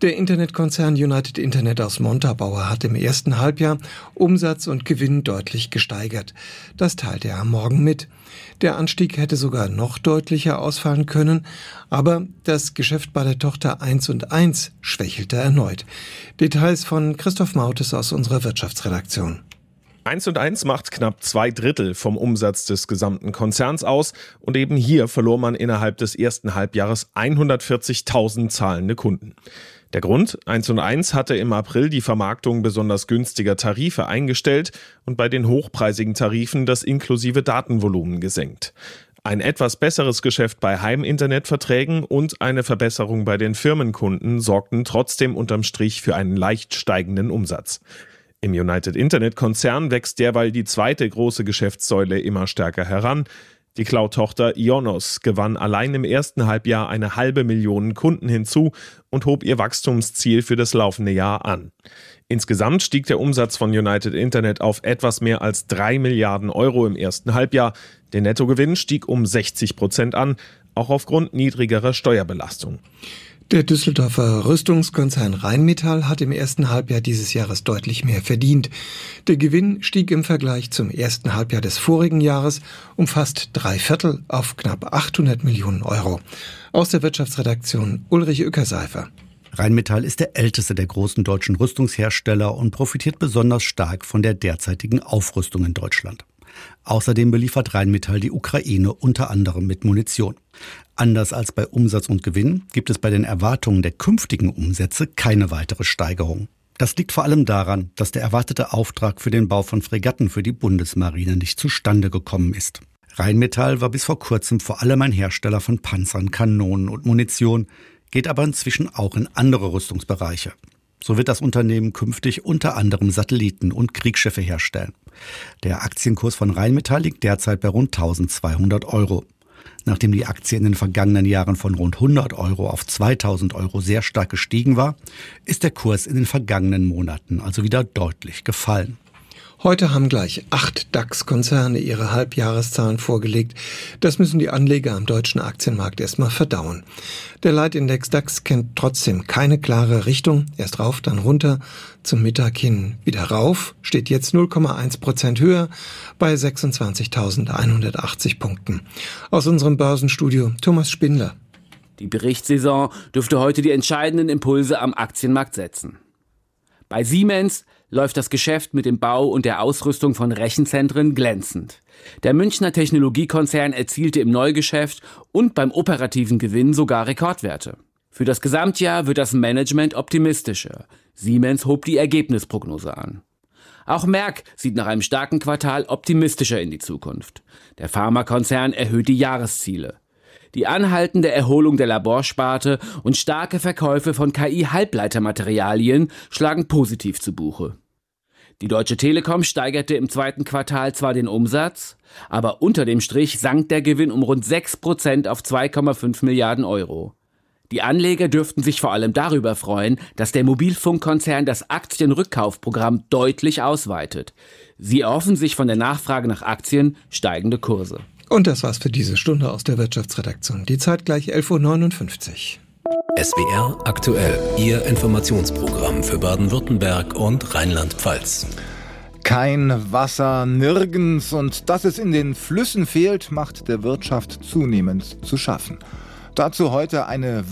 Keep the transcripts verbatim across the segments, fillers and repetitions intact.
Der Internetkonzern United Internet aus Montabaur hat im ersten Halbjahr Umsatz und Gewinn deutlich gesteigert. Das teilte er am Morgen mit. Der Anstieg hätte sogar noch deutlicher ausfallen können, aber das Geschäft bei der Tochter eins und eins schwächelte erneut. Details von Christoph Mautes aus unserer Wirtschaftsredaktion. eins und eins macht knapp zwei Drittel vom Umsatz des gesamten Konzerns aus und eben hier verlor man innerhalb des ersten Halbjahres hundertvierzigtausend zahlende Kunden. Der Grund? eins und eins hatte im April die Vermarktung besonders günstiger Tarife eingestellt und bei den hochpreisigen Tarifen das inklusive Datenvolumen gesenkt. Ein etwas besseres Geschäft bei Heiminternetverträgen und eine Verbesserung bei den Firmenkunden sorgten trotzdem unterm Strich für einen leicht steigenden Umsatz. Im United Internet Konzern wächst derweil die zweite große Geschäftssäule immer stärker heran. Die Cloud-Tochter Ionos gewann allein im ersten Halbjahr eine halbe Million Kunden hinzu und hob ihr Wachstumsziel für das laufende Jahr an. Insgesamt stieg der Umsatz von United Internet auf etwas mehr als drei Milliarden Euro im ersten Halbjahr. Der Nettogewinn stieg um sechzig Prozent an, auch aufgrund niedrigerer Steuerbelastung. Der Düsseldorfer Rüstungskonzern Rheinmetall hat im ersten Halbjahr dieses Jahres deutlich mehr verdient. Der Gewinn stieg im Vergleich zum ersten Halbjahr des vorigen Jahres um fast drei Viertel auf knapp achthundert Millionen Euro. Aus der Wirtschaftsredaktion Ulrich Ueckerseifer. Rheinmetall ist der älteste der großen deutschen Rüstungshersteller und profitiert besonders stark von der derzeitigen Aufrüstung in Deutschland. Außerdem beliefert Rheinmetall die Ukraine unter anderem mit Munition. Anders als bei Umsatz und Gewinn gibt es bei den Erwartungen der künftigen Umsätze keine weitere Steigerung. Das liegt vor allem daran, dass der erwartete Auftrag für den Bau von Fregatten für die Bundesmarine nicht zustande gekommen ist. Rheinmetall war bis vor kurzem vor allem ein Hersteller von Panzern, Kanonen und Munition, geht aber inzwischen auch in andere Rüstungsbereiche. So wird das Unternehmen künftig unter anderem Satelliten und Kriegsschiffe herstellen. Der Aktienkurs von Rheinmetall liegt derzeit bei rund eintausendzweihundert Euro. Nachdem die Aktie in den vergangenen Jahren von rund hundert Euro auf zweitausend Euro sehr stark gestiegen war, ist der Kurs in den vergangenen Monaten also wieder deutlich gefallen. Heute haben gleich acht DAX-Konzerne ihre Halbjahreszahlen vorgelegt. Das müssen die Anleger am deutschen Aktienmarkt erstmal verdauen. Der Leitindex DAX kennt trotzdem keine klare Richtung. Erst rauf, dann runter, zum Mittag hin wieder rauf, steht jetzt null Komma eins Prozent höher bei sechsundzwanzigtausendeinhundertachtzig Punkten. Aus unserem Börsenstudio Thomas Spindler. Die Berichtssaison dürfte heute die entscheidenden Impulse am Aktienmarkt setzen. Bei Siemens läuft das Geschäft mit dem Bau und der Ausrüstung von Rechenzentren glänzend. Der Münchner Technologiekonzern erzielte im Neugeschäft und beim operativen Gewinn sogar Rekordwerte. Für das Gesamtjahr wird das Management optimistischer. Siemens hob die Ergebnisprognose an. Auch Merck sieht nach einem starken Quartal optimistischer in die Zukunft. Der Pharmakonzern erhöht die Jahresziele. Die anhaltende Erholung der Laborsparte und starke Verkäufe von K I-Halbleitermaterialien schlagen positiv zu Buche. Die Deutsche Telekom steigerte im zweiten Quartal zwar den Umsatz, aber unter dem Strich sank der Gewinn um rund sechs Prozent auf zwei Komma fünf Milliarden Euro. Die Anleger dürften sich vor allem darüber freuen, dass der Mobilfunkkonzern das Aktienrückkaufprogramm deutlich ausweitet. Sie erhoffen sich von der Nachfrage nach Aktien steigende Kurse. Und das war's für diese Stunde aus der Wirtschaftsredaktion. Die Zeit gleich elf Uhr neunundfünfzig. S W R aktuell, Ihr Informationsprogramm für Baden-Württemberg und Rheinland-Pfalz. Kein Wasser, nirgends, und dass es in den Flüssen fehlt, macht der Wirtschaft zunehmend zu schaffen. Dazu heute eine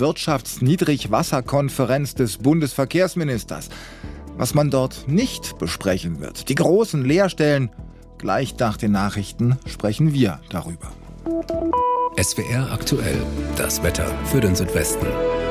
Wirtschaftsniedrigwasserkonferenz des Bundesverkehrsministers. Was man dort nicht besprechen wird, die großen Leerstellen. Gleich nach den Nachrichten sprechen wir darüber. S W R aktuell, das Wetter für den Südwesten.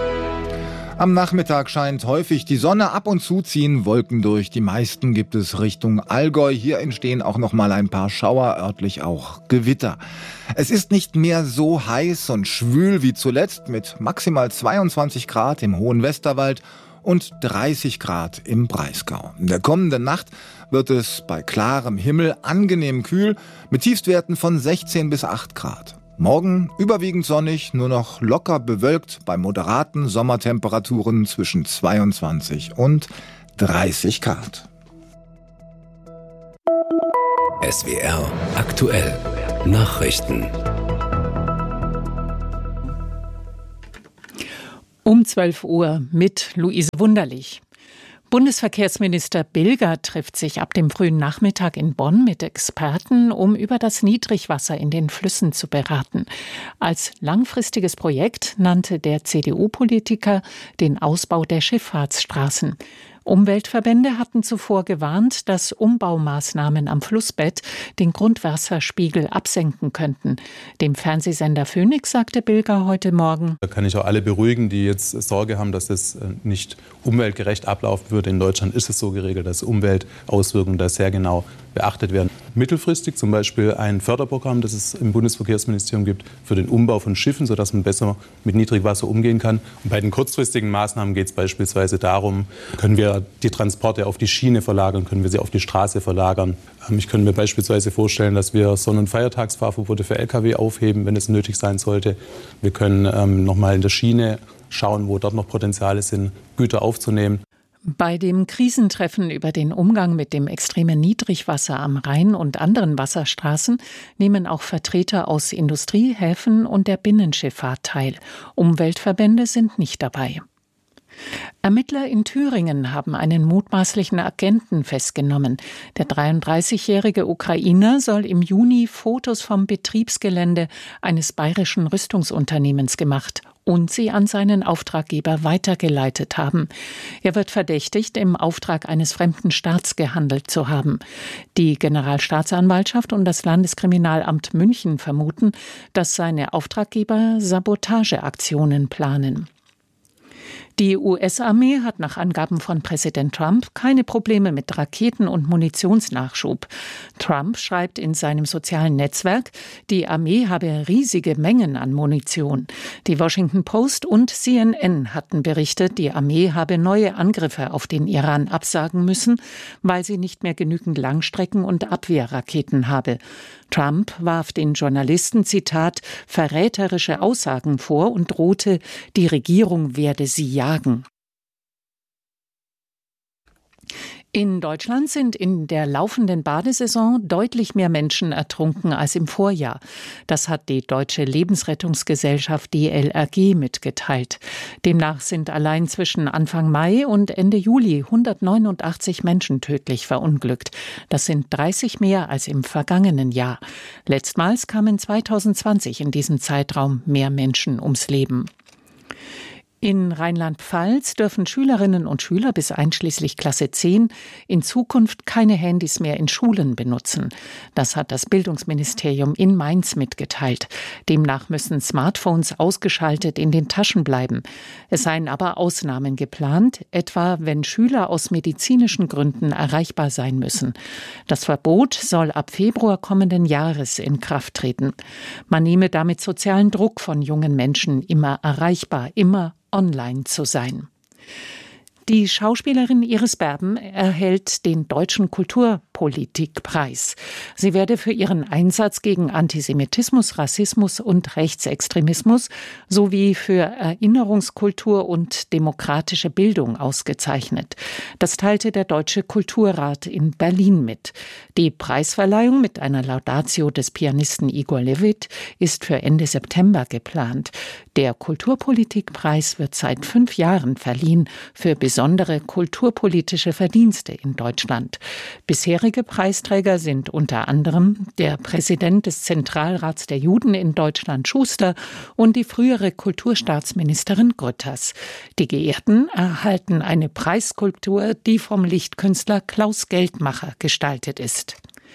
Am Nachmittag scheint häufig die Sonne, ab und zu ziehen Wolken durch. Die meisten gibt es Richtung Allgäu. Hier entstehen auch noch mal ein paar Schauer, örtlich auch Gewitter. Es ist nicht mehr so heiß und schwül wie zuletzt mit maximal zweiundzwanzig Grad im hohen Westerwald und dreißig Grad im Breisgau. In der kommenden Nacht wird es bei klarem Himmel angenehm kühl mit Tiefstwerten von sechzehn bis acht Grad. Morgen überwiegend sonnig, nur noch locker bewölkt bei moderaten Sommertemperaturen zwischen zweiundzwanzig und dreißig Grad. S W R aktuell Nachrichten. Um zwölf Uhr mit Luise Wunderlich. Bundesverkehrsminister Bilger trifft sich ab dem frühen Nachmittag in Bonn mit Experten, um über das Niedrigwasser in den Flüssen zu beraten. Als langfristiges Projekt nannte der C D U-Politiker den Ausbau der Schifffahrtsstraßen. Umweltverbände hatten zuvor gewarnt, dass Umbaumaßnahmen am Flussbett den Grundwasserspiegel absenken könnten. Dem Fernsehsender Phoenix sagte Bilger heute Morgen: Da kann ich auch alle beruhigen, die jetzt Sorge haben, dass das nicht umweltgerecht ablaufen würde. In Deutschland ist es so geregelt, dass Umweltauswirkungen da sehr genau beachtet werden. Mittelfristig zum Beispiel ein Förderprogramm, das es im Bundesverkehrsministerium gibt, für den Umbau von Schiffen, sodass man besser mit Niedrigwasser umgehen kann. Und bei den kurzfristigen Maßnahmen geht es beispielsweise darum, können wir die Transporte auf die Schiene verlagern, können wir sie auf die Straße verlagern. Ich könnte mir beispielsweise vorstellen, dass wir Sonn- und Feiertagsfahrverbote für L K W aufheben, wenn es nötig sein sollte. Wir können ähm, noch mal in der Schiene schauen, wo dort noch Potenziale sind, Güter aufzunehmen. Bei dem Krisentreffen über den Umgang mit dem extremen Niedrigwasser am Rhein und anderen Wasserstraßen nehmen auch Vertreter aus Industrie, Häfen und der Binnenschifffahrt teil. Umweltverbände sind nicht dabei. Ermittler in Thüringen haben einen mutmaßlichen Agenten festgenommen. Der dreiunddreißigjährige Ukrainer soll im Juni Fotos vom Betriebsgelände eines bayerischen Rüstungsunternehmens gemacht und sie an seinen Auftraggeber weitergeleitet haben. Er wird verdächtigt, im Auftrag eines fremden Staats gehandelt zu haben. Die Generalstaatsanwaltschaft und das Landeskriminalamt München vermuten, dass seine Auftraggeber Sabotageaktionen planen. Die U S-Armee hat nach Angaben von Präsident Trump keine Probleme mit Raketen- und Munitionsnachschub. Trump schreibt in seinem sozialen Netzwerk, die Armee habe riesige Mengen an Munition. Die Washington Post und C N N hatten berichtet, die Armee habe neue Angriffe auf den Iran absagen müssen, weil sie nicht mehr genügend Langstrecken- und Abwehrraketen habe. Trump warf den Journalisten, Zitat, verräterische Aussagen vor und drohte, die Regierung werde sie jagen. In Deutschland sind in der laufenden Badesaison deutlich mehr Menschen ertrunken als im Vorjahr. Das hat die Deutsche Lebensrettungsgesellschaft D L R G mitgeteilt. Demnach sind allein zwischen Anfang Mai und Ende Juli hundertneunundachtzig Menschen tödlich verunglückt. Das sind dreißig mehr als im vergangenen Jahr. Letztmals kamen zweitausendzwanzig in diesem Zeitraum mehr Menschen ums Leben. In Rheinland-Pfalz dürfen Schülerinnen und Schüler bis einschließlich Klasse zehn in Zukunft keine Handys mehr in Schulen benutzen. Das hat das Bildungsministerium in Mainz mitgeteilt. Demnach müssen Smartphones ausgeschaltet in den Taschen bleiben. Es seien aber Ausnahmen geplant, etwa wenn Schüler aus medizinischen Gründen erreichbar sein müssen. Das Verbot soll ab Februar kommenden Jahres in Kraft treten. Man nehme damit sozialen Druck von jungen Menschen, immer erreichbar, immer online zu sein. Die Schauspielerin Iris Berben erhält den Deutschen Kulturpolitikpreis. Sie werde für ihren Einsatz gegen Antisemitismus, Rassismus und Rechtsextremismus sowie für Erinnerungskultur und demokratische Bildung ausgezeichnet. Das teilte der Deutsche Kulturrat in Berlin mit. Die Preisverleihung mit einer Laudatio des Pianisten Igor Levit ist für Ende September geplant. Der Kulturpolitikpreis wird seit fünf Jahren verliehen für besondere kulturpolitische Verdienste in Deutschland. Bisherige Preisträger sind unter anderem der Präsident des Zentralrats der Juden in Deutschland, Schuster, und die frühere Kulturstaatsministerin Grütters. Die Geehrten erhalten eine Preisskulptur, die vom Lichtkünstler Klaus Geldmacher gestaltet ist.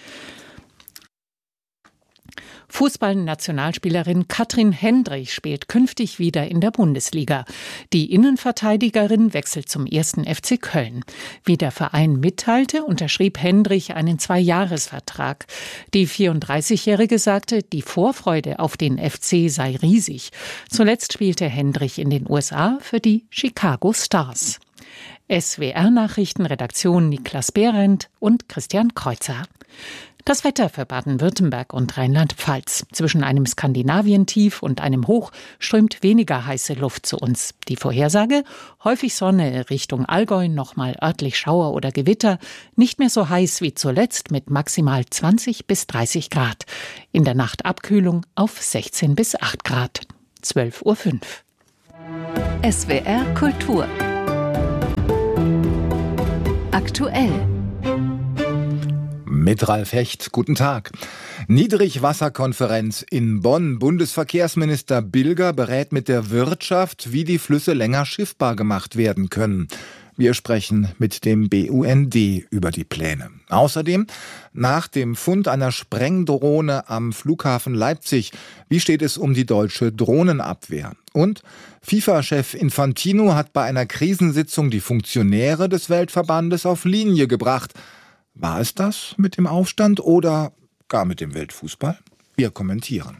Fußballnationalspielerin Katrin Hendrich spielt künftig wieder in der Bundesliga. Die Innenverteidigerin wechselt zum ersten F C Köln. Wie der Verein mitteilte, unterschrieb Hendrich einen Zweijahresvertrag. Die vierunddreißigjährige sagte, die Vorfreude auf den F C sei riesig. Zuletzt spielte Hendrich in den U S A für die Chicago Stars. S W R-Nachrichten, Redaktion Niklas Behrendt und Christian Kreuzer. Das Wetter für Baden-Württemberg und Rheinland-Pfalz. Zwischen einem Skandinavientief und einem Hoch strömt weniger heiße Luft zu uns. Die Vorhersage: häufig Sonne, Richtung Allgäu nochmal örtlich Schauer oder Gewitter. Nicht mehr so heiß wie zuletzt mit maximal zwanzig bis dreißig Grad. In der Nacht Abkühlung auf sechzehn bis acht Grad. zwölf Uhr fünf. S W R Kultur. Aktuell. Mit Ralf Hecht, guten Tag. Niedrigwasserkonferenz in Bonn. Bundesverkehrsminister Bilger berät mit der Wirtschaft, wie die Flüsse länger schiffbar gemacht werden können. Wir sprechen mit dem B U N D über die Pläne. Außerdem, nach dem Fund einer Sprengdrohne am Flughafen Leipzig, wie steht es um die deutsche Drohnenabwehr? Und FIFA-Chef Infantino hat bei einer Krisensitzung die Funktionäre des Weltverbandes auf Linie gebracht. War es das mit dem Aufstand oder gar mit dem Weltfußball? Wir kommentieren.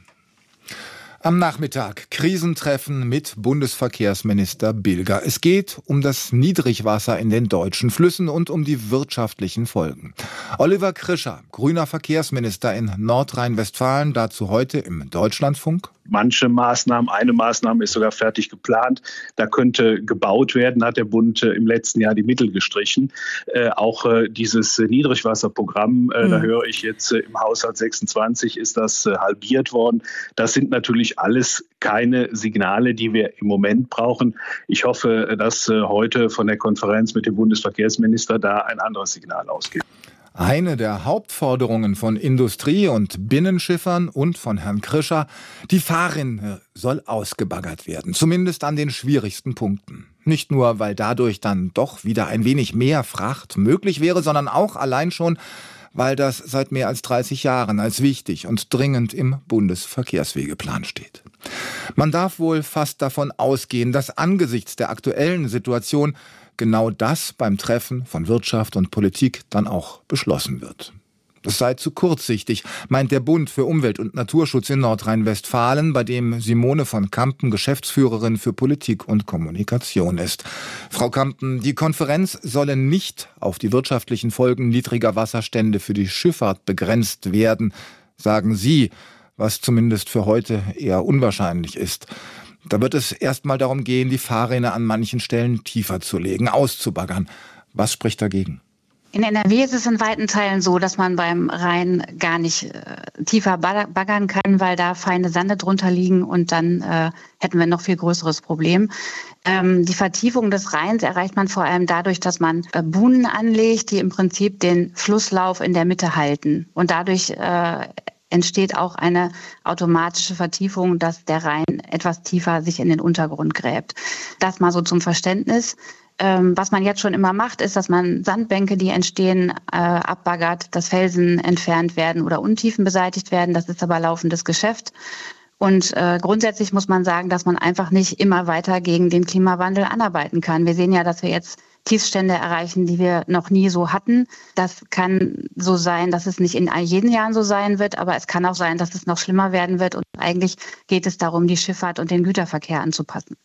Am Nachmittag Krisentreffen mit Bundesverkehrsminister Bilger. Es geht um das Niedrigwasser in den deutschen Flüssen und um die wirtschaftlichen Folgen. Oliver Krischer, grüner Verkehrsminister in Nordrhein-Westfalen, dazu heute im Deutschlandfunk. Manche Maßnahmen, eine Maßnahme ist sogar fertig geplant. Da könnte gebaut werden, hat der Bund äh, im letzten Jahr die Mittel gestrichen. Äh, auch äh, dieses äh, Niedrigwasserprogramm, äh, mhm. da höre ich jetzt äh, im Haushalt sechsundzwanzig ist das äh, halbiert worden. Das sind natürlich alles keine Signale, die wir im Moment brauchen. Ich hoffe, dass äh, heute von der Konferenz mit dem Bundesverkehrsminister da ein anderes Signal ausgeht. Eine der Hauptforderungen von Industrie- und Binnenschiffern und von Herrn Krischer, die Fahrrinne soll ausgebaggert werden, zumindest an den schwierigsten Punkten. Nicht nur, weil dadurch dann doch wieder ein wenig mehr Fracht möglich wäre, sondern auch allein schon, weil das seit mehr als dreißig Jahren als wichtig und dringend im Bundesverkehrswegeplan steht. Man darf wohl fast davon ausgehen, dass angesichts der aktuellen Situation genau das beim Treffen von Wirtschaft und Politik dann auch beschlossen wird. Das sei zu kurzsichtig, meint der Bund für Umwelt und Naturschutz in Nordrhein-Westfalen, bei dem Simone von Kampen Geschäftsführerin für Politik und Kommunikation ist. Frau Kampen, die Konferenz solle nicht auf die wirtschaftlichen Folgen niedriger Wasserstände für die Schifffahrt begrenzt werden, sagen Sie, was zumindest für heute eher unwahrscheinlich ist. Da wird es erstmal darum gehen, die Fahrrinne an manchen Stellen tiefer zu legen, auszubaggern. Was spricht dagegen? In N R W ist es in weiten Teilen so, dass man beim Rhein gar nicht äh, tiefer baggern kann, weil da feine Sande drunter liegen und dann äh, hätten wir ein noch viel größeres Problem. Ähm, die Vertiefung des Rheins erreicht man vor allem dadurch, dass man äh, Buhnen anlegt, die im Prinzip den Flusslauf in der Mitte halten. Und dadurch äh, entsteht auch eine automatische Vertiefung, dass der Rhein etwas tiefer sich in den Untergrund gräbt. Das mal so zum Verständnis. Ähm, was man jetzt schon immer macht, ist, dass man Sandbänke, die entstehen, äh, abbaggert, dass Felsen entfernt werden oder Untiefen beseitigt werden. Das ist aber laufendes Geschäft. Und äh, grundsätzlich muss man sagen, dass man einfach nicht immer weiter gegen den Klimawandel anarbeiten kann. Wir sehen ja, dass wir jetzt Tiefstände erreichen, die wir noch nie so hatten. Das kann so sein, dass es nicht in jeden Jahren so sein wird, aber es kann auch sein, dass es noch schlimmer werden wird. Und eigentlich geht es darum, die Schifffahrt und den Güterverkehr anzupassen.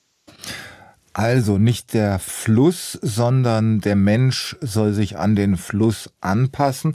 Also nicht der Fluss, sondern der Mensch soll sich an den Fluss anpassen.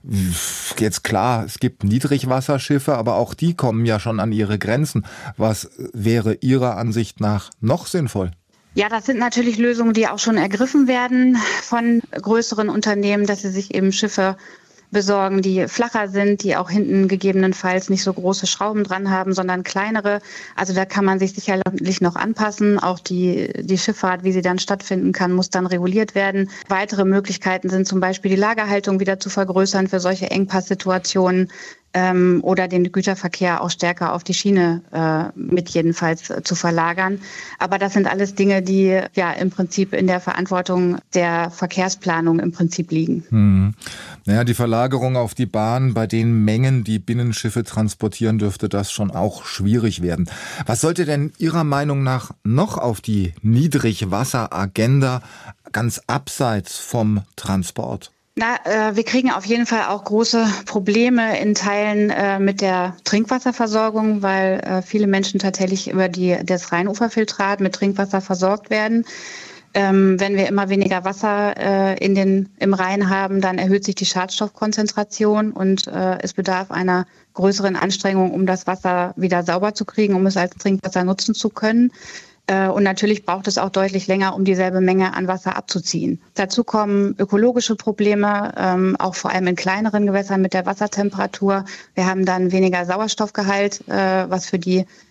Jetzt klar, es gibt Niedrigwasserschiffe, aber auch die kommen ja schon an ihre Grenzen. Was wäre Ihrer Ansicht nach noch sinnvoll? Ja, das sind natürlich Lösungen, die auch schon ergriffen werden von größeren Unternehmen, dass sie sich eben Schiffe besorgen, die flacher sind, die auch hinten gegebenenfalls nicht so große Schrauben dran haben, sondern kleinere. Also da kann man sich sicherlich noch anpassen. Auch die, die Schifffahrt, wie sie dann stattfinden kann, muss dann reguliert werden. Weitere Möglichkeiten sind zum Beispiel die Lagerhaltung wieder zu vergrößern für solche Engpasssituationen. Ähm, oder den Güterverkehr auch stärker auf die Schiene äh, mit jedenfalls äh, zu verlagern. Aber das sind alles Dinge, die ja im Prinzip in der Verantwortung der Verkehrsplanung im Prinzip liegen. Hm. Naja, die Verlagerung auf die Bahn, bei den Mengen, die Binnenschiffe transportieren, dürfte das schon auch schwierig werden. Was sollte denn Ihrer Meinung nach noch auf die Niedrigwasseragenda ganz abseits vom Transport? Na, äh, wir kriegen auf jeden Fall auch große Probleme in Teilen äh, mit der Trinkwasserversorgung, weil äh, viele Menschen tatsächlich über die, das Rheinuferfiltrat mit Trinkwasser versorgt werden. Ähm, wenn wir immer weniger Wasser äh, in den, im Rhein haben, dann erhöht sich die Schadstoffkonzentration und äh, es bedarf einer größeren Anstrengung, um das Wasser wieder sauber zu kriegen, um es als Trinkwasser nutzen zu können. Und natürlich braucht es auch deutlich länger, um dieselbe Menge an Wasser abzuziehen. Dazu kommen ökologische Probleme, ähm, auch vor allem in kleineren Gewässern mit der Wassertemperatur. Wir haben dann weniger Sauerstoffgehalt, äh, was für die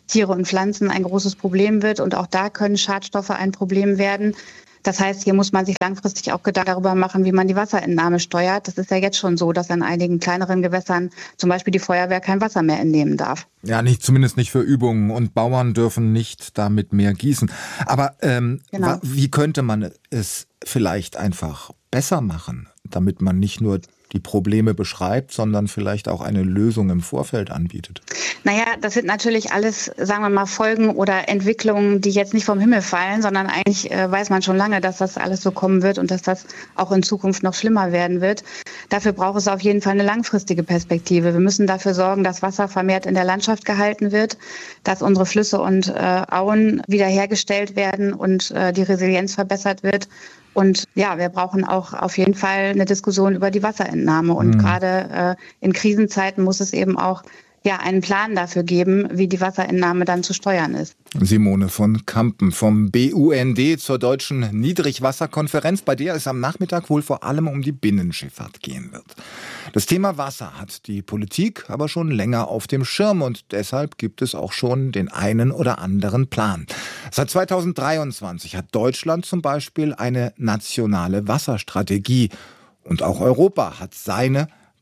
Tiere und Pflanzen ein großes Problem wird. Und auch da können Schadstoffe ein Problem werden. Das heißt, hier muss man sich langfristig auch Gedanken darüber machen, wie man die Wasserentnahme steuert. Das ist ja jetzt schon so, dass in einigen kleineren Gewässern zum Beispiel die Feuerwehr kein Wasser mehr entnehmen darf. Ja, nicht, zumindest nicht für Übungen, und Bauern dürfen nicht damit mehr gießen. Aber ähm, Genau. wie könnte man es vielleicht einfach besser machen, damit man nicht nur die Probleme beschreibt, sondern vielleicht auch eine Lösung im Vorfeld anbietet? Naja, das sind natürlich alles, sagen wir mal, Folgen oder Entwicklungen, die jetzt nicht vom Himmel fallen, sondern eigentlich äh, weiß man schon lange, dass das alles so kommen wird und dass das auch in Zukunft noch schlimmer werden wird. Dafür braucht es auf jeden Fall eine langfristige Perspektive. Wir müssen dafür sorgen, dass Wasser vermehrt in der Landschaft gehalten wird, dass unsere Flüsse und äh, Auen wiederhergestellt werden und äh, die Resilienz verbessert wird. Und ja, wir brauchen auch auf jeden Fall eine Diskussion über die Wasserentnahme. Und mhm. gerade äh, in Krisenzeiten muss es eben auch ja einen Plan dafür geben, wie die Wasserentnahme dann zu steuern ist. Simone von Kampen vom B U N D zur Deutschen Niedrigwasserkonferenz, bei der es am Nachmittag wohl vor allem um die Binnenschifffahrt gehen wird. Das Thema Wasser hat die Politik aber schon länger auf dem Schirm und deshalb gibt es auch schon den einen oder anderen Plan. Seit zweitausenddreiundzwanzig hat Deutschland zum Beispiel eine nationale Wasserstrategie und auch Europa hat seine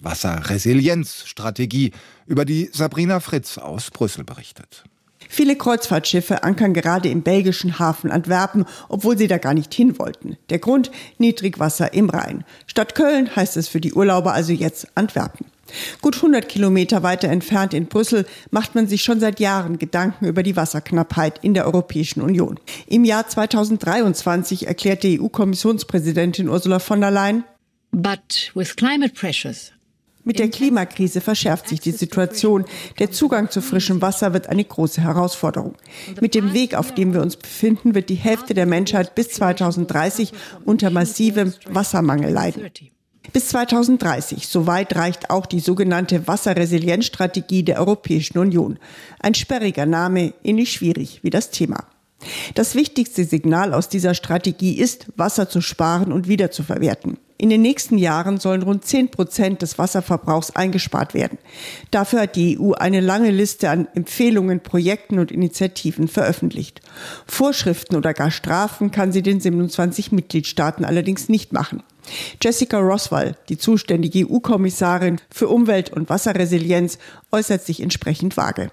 Wasserresilienzstrategie, über die Sabrina Fritz aus Brüssel berichtet. Viele Kreuzfahrtschiffe ankern gerade im belgischen Hafen Antwerpen, obwohl sie da gar nicht hin wollten. Der Grund: Niedrigwasser im Rhein. Statt Köln heißt es für die Urlauber also jetzt Antwerpen. Gut hundert Kilometer weiter entfernt in Brüssel macht man sich schon seit Jahren Gedanken über die Wasserknappheit in der Europäischen Union. Im Jahr zweitausenddreiundzwanzig erklärte E U-Kommissionspräsidentin Ursula von der Leyen: But with climate pressures, mit der Klimakrise verschärft sich die Situation. Der Zugang zu frischem Wasser wird eine große Herausforderung. Mit dem Weg, auf dem wir uns befinden, wird die Hälfte der Menschheit bis zweitausenddreißig unter massivem Wassermangel leiden. Bis zweitausenddreißig, soweit reicht auch die sogenannte Wasserresilienzstrategie der Europäischen Union. Ein sperriger Name, ähnlich schwierig wie das Thema. Das wichtigste Signal aus dieser Strategie ist, Wasser zu sparen und wiederzuverwerten. In den nächsten Jahren sollen rund zehn Prozent des Wasserverbrauchs eingespart werden. Dafür hat die E U eine lange Liste an Empfehlungen, Projekten und Initiativen veröffentlicht. Vorschriften oder gar Strafen kann sie den siebenundzwanzig Mitgliedstaaten allerdings nicht machen. Jessica Roswell, die zuständige E U-Kommissarin für Umwelt- und Wasserresilienz, äußert sich entsprechend vage.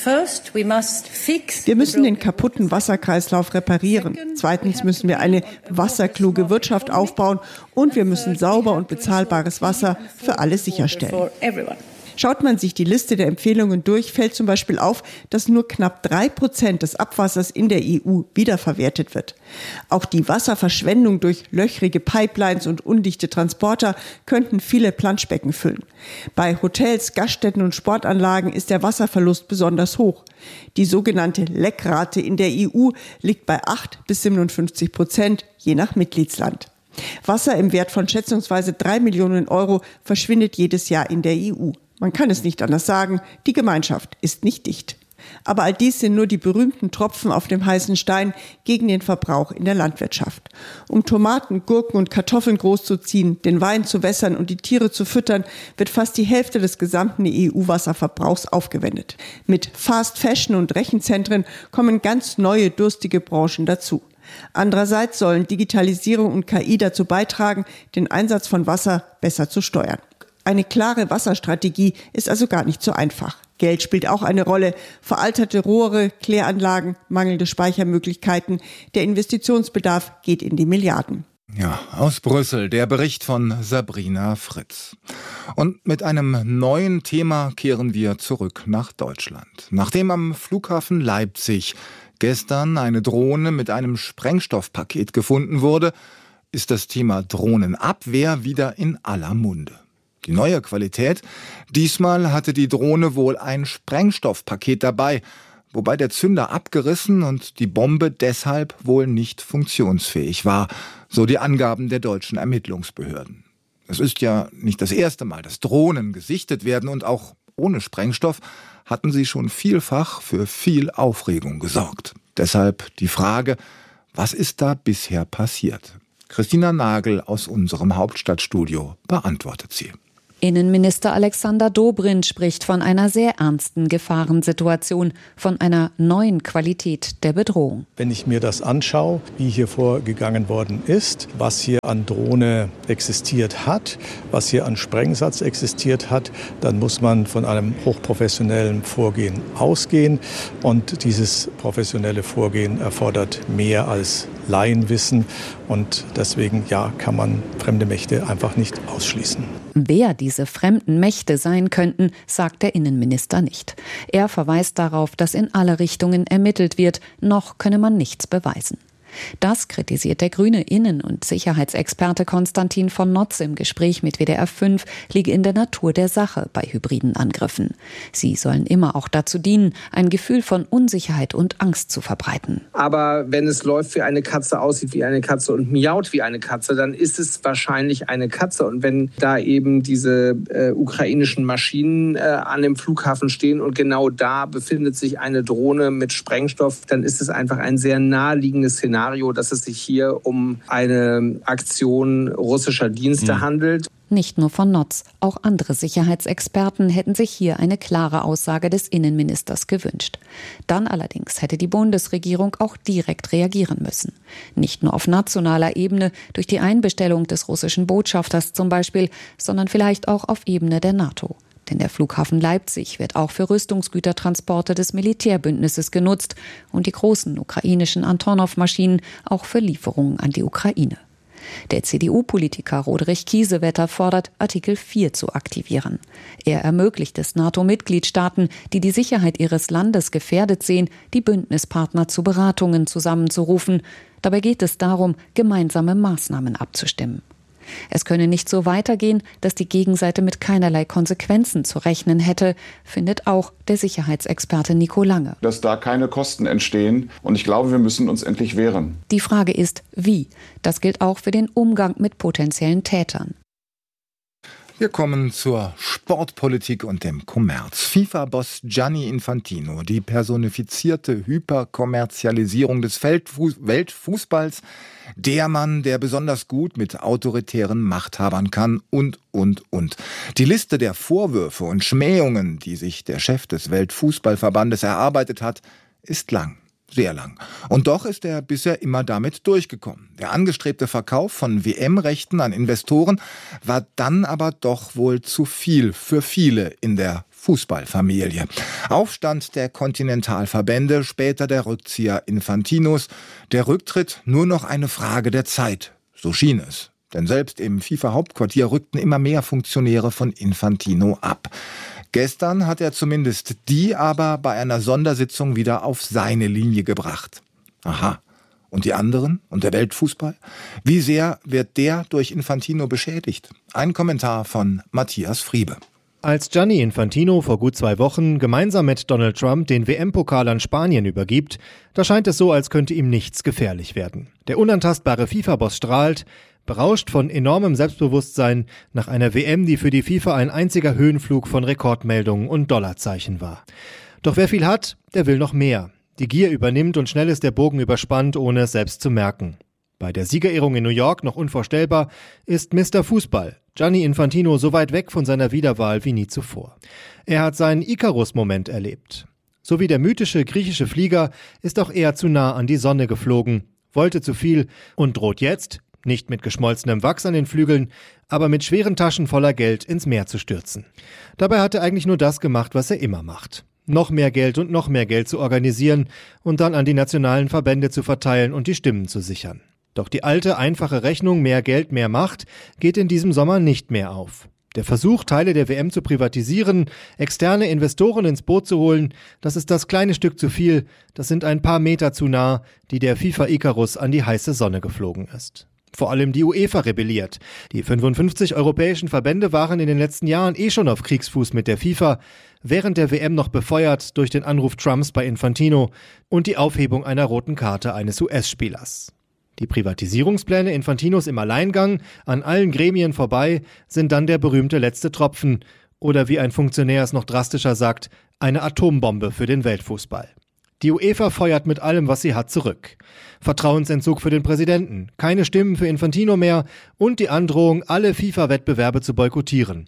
Wir müssen den kaputten Wasserkreislauf reparieren. Zweitens müssen wir eine wasserkluge Wirtschaft aufbauen und wir müssen sauber und bezahlbares Wasser für alle sicherstellen. Schaut man sich die Liste der Empfehlungen durch, fällt zum Beispiel auf, dass nur knapp drei Prozent des Abwassers in der E U wiederverwertet wird. Auch die Wasserverschwendung durch löchrige Pipelines und undichte Transporter könnten viele Planschbecken füllen. Bei Hotels, Gaststätten und Sportanlagen ist der Wasserverlust besonders hoch. Die sogenannte Leckrate in der E U liegt bei acht bis siebenundfünfzig Prozent, je nach Mitgliedsland. Wasser im Wert von schätzungsweise drei Millionen Euro verschwindet jedes Jahr in der E U. Man kann es nicht anders sagen, die Gemeinschaft ist nicht dicht. Aber all dies sind nur die berühmten Tropfen auf dem heißen Stein gegen den Verbrauch in der Landwirtschaft. Um Tomaten, Gurken und Kartoffeln großzuziehen, den Wein zu wässern und die Tiere zu füttern, wird fast die Hälfte des gesamten E U-Wasserverbrauchs aufgewendet. Mit Fast Fashion und Rechenzentren kommen ganz neue durstige Branchen dazu. Andererseits sollen Digitalisierung und K I dazu beitragen, den Einsatz von Wasser besser zu steuern. Eine klare Wasserstrategie ist also gar nicht so einfach. Geld spielt auch eine Rolle. Veralterte Rohre, Kläranlagen, mangelnde Speichermöglichkeiten. Der Investitionsbedarf geht in die Milliarden. Ja, aus Brüssel, der Bericht von Sabrina Fritz. Und mit einem neuen Thema kehren wir zurück nach Deutschland. Nachdem am Flughafen Leipzig gestern eine Drohne mit einem Sprengstoffpaket gefunden wurde, ist das Thema Drohnenabwehr wieder in aller Munde. Die neue Qualität: diesmal hatte die Drohne wohl ein Sprengstoffpaket dabei, wobei der Zünder abgerissen und die Bombe deshalb wohl nicht funktionsfähig war, so die Angaben der deutschen Ermittlungsbehörden. Es ist ja nicht das erste Mal, dass Drohnen gesichtet werden, und auch ohne Sprengstoff hatten sie schon vielfach für viel Aufregung gesorgt. Deshalb die Frage: Was ist da bisher passiert? Christina Nagel aus unserem Hauptstadtstudio beantwortet sie. Innenminister Alexander Dobrindt spricht von einer sehr ernsten Gefahrensituation, von einer neuen Qualität der Bedrohung. Wenn ich mir das anschaue, wie hier vorgegangen worden ist, was hier an Drohne existiert hat, was hier an Sprengsatz existiert hat, dann muss man von einem hochprofessionellen Vorgehen ausgehen. Und dieses professionelle Vorgehen erfordert mehr als Laienwissen. Und deswegen, ja, kann man fremde Mächte einfach nicht ausschließen. Wer diese fremden Mächte sein könnten, sagt der Innenminister nicht. Er verweist darauf, dass in alle Richtungen ermittelt wird, noch könne man nichts beweisen. Das kritisiert der grüne Innen- und Sicherheitsexperte Konstantin von Notz im Gespräch mit W D R fünf, liege in der Natur der Sache bei hybriden Angriffen. Sie sollen immer auch dazu dienen, ein Gefühl von Unsicherheit und Angst zu verbreiten. Aber wenn es läuft wie eine Katze, aussieht wie eine Katze und miaut wie eine Katze, dann ist es wahrscheinlich eine Katze. Und wenn da eben diese äh, ukrainischen Maschinen äh, an dem Flughafen stehen und genau da befindet sich eine Drohne mit Sprengstoff, dann ist es einfach ein sehr naheliegendes Szenario, dass es sich hier um eine Aktion russischer Dienste mhm. handelt. Nicht nur von Notz, auch andere Sicherheitsexperten hätten sich hier eine klare Aussage des Innenministers gewünscht. Dann allerdings hätte die Bundesregierung auch direkt reagieren müssen. Nicht nur auf nationaler Ebene, durch die Einbestellung des russischen Botschafters zum Beispiel, sondern vielleicht auch auf Ebene der NATO. Denn der Flughafen Leipzig wird auch für Rüstungsgütertransporte des Militärbündnisses genutzt und die großen ukrainischen Antonov-Maschinen auch für Lieferungen an die Ukraine. Der C D U-Politiker Roderich Kiesewetter fordert, Artikel vier zu aktivieren. Er ermöglicht es NATO-Mitgliedstaaten, die die Sicherheit ihres Landes gefährdet sehen, die Bündnispartner zu Beratungen zusammenzurufen. Dabei geht es darum, gemeinsame Maßnahmen abzustimmen. Es könne nicht so weitergehen, dass die Gegenseite mit keinerlei Konsequenzen zu rechnen hätte, findet auch der Sicherheitsexperte Nico Lange. Dass da keine Kosten entstehen und ich glaube, wir müssen uns endlich wehren. Die Frage ist, wie? Das gilt auch für den Umgang mit potenziellen Tätern. Wir kommen zur Sportpolitik und dem Kommerz. FIFA-Boss Gianni Infantino, die personifizierte Hyperkommerzialisierung des Weltfußballs, der Mann, der besonders gut mit autoritären Machthabern kann und, und, und. Die Liste der Vorwürfe und Schmähungen, die sich der Chef des Weltfußballverbandes erarbeitet hat, ist lang. Sehr lang. Und doch ist er bisher immer damit durchgekommen. Der angestrebte Verkauf von W M-Rechten an Investoren war dann aber doch wohl zu viel für viele in der Fußballfamilie. Aufstand der Kontinentalverbände, später der Rückzieher Infantinos. Der Rücktritt nur noch eine Frage der Zeit. So schien es. Denn selbst im FIFA-Hauptquartier rückten immer mehr Funktionäre von Infantino ab. Gestern hat er zumindest die aber bei einer Sondersitzung wieder auf seine Linie gebracht. Aha. Und die anderen? Und der Weltfußball? Wie sehr wird der durch Infantino beschädigt? Ein Kommentar von Matthias Friebe. Als Gianni Infantino vor gut zwei Wochen gemeinsam mit Donald Trump den W M-Pokal an Spanien übergibt, da scheint es so, als könnte ihm nichts gefährlich werden. Der unantastbare FIFA-Boss strahlt, berauscht von enormem Selbstbewusstsein nach einer W M, die für die FIFA ein einziger Höhenflug von Rekordmeldungen und Dollarzeichen war. Doch wer viel hat, der will noch mehr. Die Gier übernimmt und schnell ist der Bogen überspannt, ohne es selbst zu merken. Bei der Siegerehrung in New York, noch unvorstellbar, ist Mister Fußball, Gianni Infantino, so weit weg von seiner Wiederwahl wie nie zuvor. Er hat seinen Icarus-Moment erlebt. So wie der mythische griechische Flieger ist auch er zu nah an die Sonne geflogen, wollte zu viel und droht jetzt, nicht mit geschmolzenem Wachs an den Flügeln, aber mit schweren Taschen voller Geld ins Meer zu stürzen. Dabei hat er eigentlich nur das gemacht, was er immer macht. Noch mehr Geld und noch mehr Geld zu organisieren und dann an die nationalen Verbände zu verteilen und die Stimmen zu sichern. Doch die alte, einfache Rechnung mehr Geld, mehr Macht geht in diesem Sommer nicht mehr auf. Der Versuch, Teile der W M zu privatisieren, externe Investoren ins Boot zu holen, das ist das kleine Stück zu viel, das sind ein paar Meter zu nah, die der FIFA Icarus an die heiße Sonne geflogen ist. Vor allem die UEFA rebelliert. Die fünfundfünfzig europäischen Verbände waren in den letzten Jahren eh schon auf Kriegsfuß mit der FIFA, während der W M noch befeuert durch den Anruf Trumps bei Infantino und die Aufhebung einer roten Karte eines U S-Spielers. Die Privatisierungspläne Infantinos im Alleingang, an allen Gremien vorbei, sind dann der berühmte letzte Tropfen oder wie ein Funktionär es noch drastischer sagt, eine Atombombe für den Weltfußball. Die UEFA feuert mit allem, was sie hat, zurück. Vertrauensentzug für den Präsidenten, keine Stimmen für Infantino mehr und die Androhung, alle FIFA-Wettbewerbe zu boykottieren.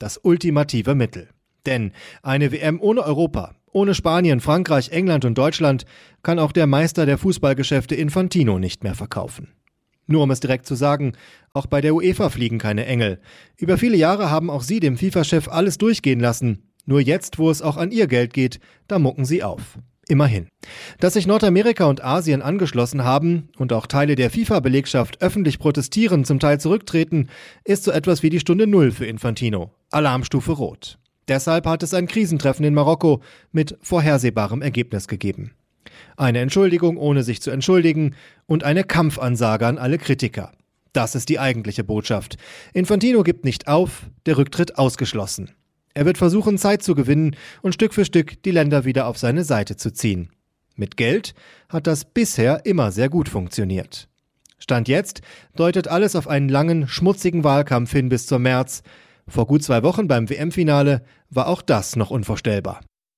Das ultimative Mittel. Denn eine W M ohne Europa, ohne Spanien, Frankreich, England und Deutschland kann auch der Meister der Fußballgeschäfte Infantino nicht mehr verkaufen. Nur um es direkt zu sagen, auch bei der UEFA fliegen keine Engel. Über viele Jahre haben auch sie dem FIFA-Chef alles durchgehen lassen. Nur jetzt, wo es auch an ihr Geld geht, da mucken sie auf. Immerhin. Dass sich Nordamerika und Asien angeschlossen haben und auch Teile der FIFA-Belegschaft öffentlich protestieren, zum Teil zurücktreten, ist so etwas wie die Stunde Null für Infantino. Alarmstufe Rot. Deshalb hat es ein Krisentreffen in Marokko mit vorhersehbarem Ergebnis gegeben. Eine Entschuldigung, ohne sich zu entschuldigen, und eine Kampfansage an alle Kritiker. Das ist die eigentliche Botschaft. Infantino gibt nicht auf, der Rücktritt ausgeschlossen. Er wird versuchen, Zeit zu gewinnen und Stück für Stück die Länder wieder auf seine Seite zu ziehen. Mit Geld hat das bisher immer sehr gut funktioniert. Stand jetzt deutet alles auf einen langen, schmutzigen Wahlkampf hin bis zum März. Vor gut zwei Wochen beim W M-Finale war auch das noch unvorstellbar.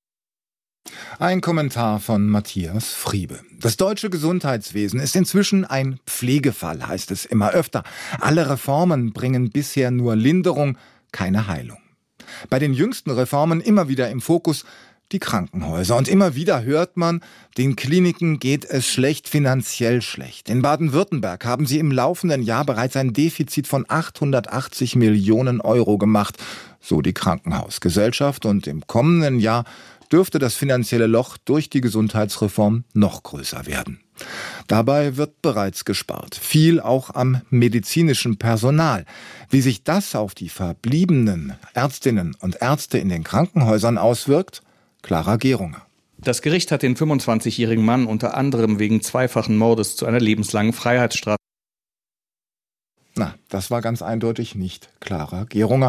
Ein Kommentar von Matthias Friebe. Das deutsche Gesundheitswesen ist inzwischen ein Pflegefall, heißt es immer öfter. Alle Reformen bringen bisher nur Linderung, keine Heilung. Bei den jüngsten Reformen immer wieder im Fokus die Krankenhäuser. Und immer wieder hört man, den Kliniken geht es schlecht, finanziell schlecht. In Baden-Württemberg haben sie im laufenden Jahr bereits ein Defizit von achthundertachtzig Millionen Euro gemacht, so die Krankenhausgesellschaft. Und im kommenden Jahr dürfte das finanzielle Loch durch die Gesundheitsreform noch größer werden. Dabei wird bereits gespart, viel auch am medizinischen Personal. Wie sich das auf die verbliebenen Ärztinnen und Ärzte in den Krankenhäusern auswirkt, Clara Gerunger. Das Gericht hat den fünfundzwanzigjährigen Mann unter anderem wegen zweifachen Mordes zu einer lebenslangen Freiheitsstrafe. Na, das war ganz eindeutig nicht Clara Gerunger.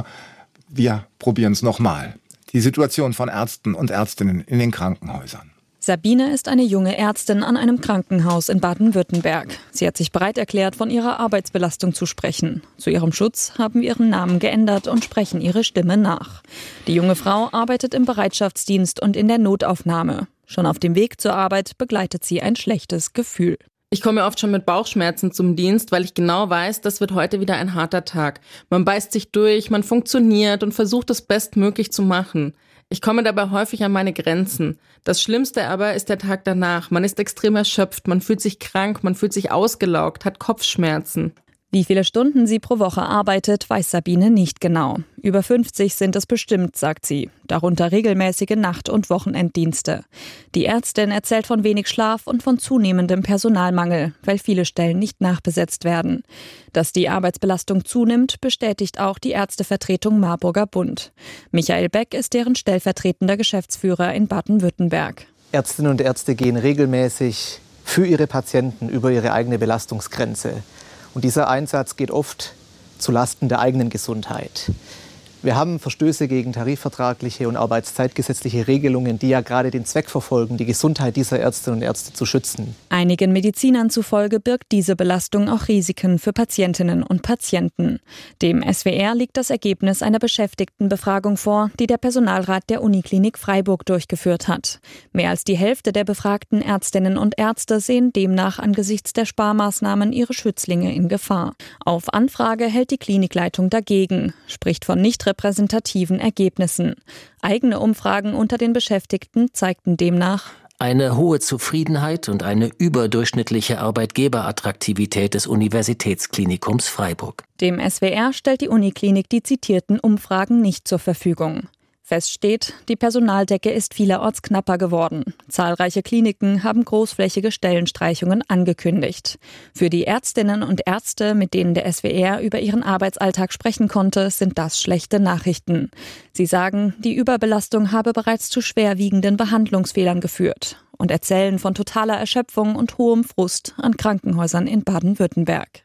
Wir probieren es nochmal. Die Situation von Ärzten und Ärztinnen in den Krankenhäusern. Sabine ist eine junge Ärztin an einem Krankenhaus in Baden-Württemberg. Sie hat sich bereit erklärt, von ihrer Arbeitsbelastung zu sprechen. Zu ihrem Schutz haben wir ihren Namen geändert und sprechen ihre Stimme nach. Die junge Frau arbeitet im Bereitschaftsdienst und in der Notaufnahme. Schon auf dem Weg zur Arbeit begleitet sie ein schlechtes Gefühl. Ich komme oft schon mit Bauchschmerzen zum Dienst, weil ich genau weiß, das wird heute wieder ein harter Tag. Man beißt sich durch, man funktioniert und versucht, es bestmöglich zu machen. Ich komme dabei häufig an meine Grenzen. Das Schlimmste aber ist der Tag danach. Man ist extrem erschöpft, man fühlt sich krank, man fühlt sich ausgelaugt, hat Kopfschmerzen. Wie viele Stunden sie pro Woche arbeitet, weiß Sabine nicht genau. Über fünfzig sind es bestimmt, sagt sie. Darunter regelmäßige Nacht- und Wochenenddienste. Die Ärztin erzählt von wenig Schlaf und von zunehmendem Personalmangel, weil viele Stellen nicht nachbesetzt werden. Dass die Arbeitsbelastung zunimmt, bestätigt auch die Ärztevertretung Marburger Bund. Michael Beck ist deren stellvertretender Geschäftsführer in Baden-Württemberg. Ärztinnen und Ärzte gehen regelmäßig für ihre Patienten über ihre eigene Belastungsgrenze. Und dieser Einsatz geht oft zulasten der eigenen Gesundheit. Wir haben Verstöße gegen tarifvertragliche und arbeitszeitgesetzliche Regelungen, die ja gerade den Zweck verfolgen, die Gesundheit dieser Ärztinnen und Ärzte zu schützen. Einigen Medizinern zufolge birgt diese Belastung auch Risiken für Patientinnen und Patienten. Dem S W R liegt das Ergebnis einer Beschäftigtenbefragung vor, die der Personalrat der Uniklinik Freiburg durchgeführt hat. Mehr als die Hälfte der befragten Ärztinnen und Ärzte sehen demnach angesichts der Sparmaßnahmen ihre Schützlinge in Gefahr. Auf Anfrage hält die Klinikleitung dagegen, spricht von nicht repräsentativen Ergebnissen. Eigene Umfragen unter den Beschäftigten zeigten demnach eine hohe Zufriedenheit und eine überdurchschnittliche Arbeitgeberattraktivität des Universitätsklinikums Freiburg. Dem S W R stellt die Uniklinik die zitierten Umfragen nicht zur Verfügung. Fest steht, die Personaldecke ist vielerorts knapper geworden. Zahlreiche Kliniken haben großflächige Stellenstreichungen angekündigt. Für die Ärztinnen und Ärzte, mit denen der S W R über ihren Arbeitsalltag sprechen konnte, sind das schlechte Nachrichten. Sie sagen, die Überbelastung habe bereits zu schwerwiegenden Behandlungsfehlern geführt und erzählen von totaler Erschöpfung und hohem Frust an Krankenhäusern in Baden-Württemberg.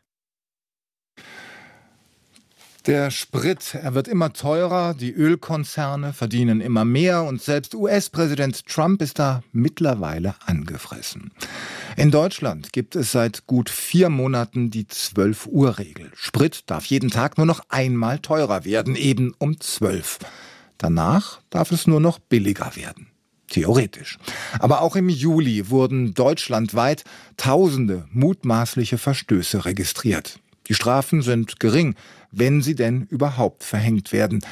Der Sprit, er wird immer teurer, die Ölkonzerne verdienen immer mehr und selbst U S-Präsident Trump ist da mittlerweile angefressen. In Deutschland gibt es seit gut vier Monaten die zwölf-Uhr-Regel. Sprit darf jeden Tag nur noch einmal teurer werden, eben um zwölf. Danach darf es nur noch billiger werden. Theoretisch. Aber auch im Juli wurden deutschlandweit tausende mutmaßliche Verstöße registriert. Die Strafen sind gering, wenn sie denn überhaupt verhängt werden.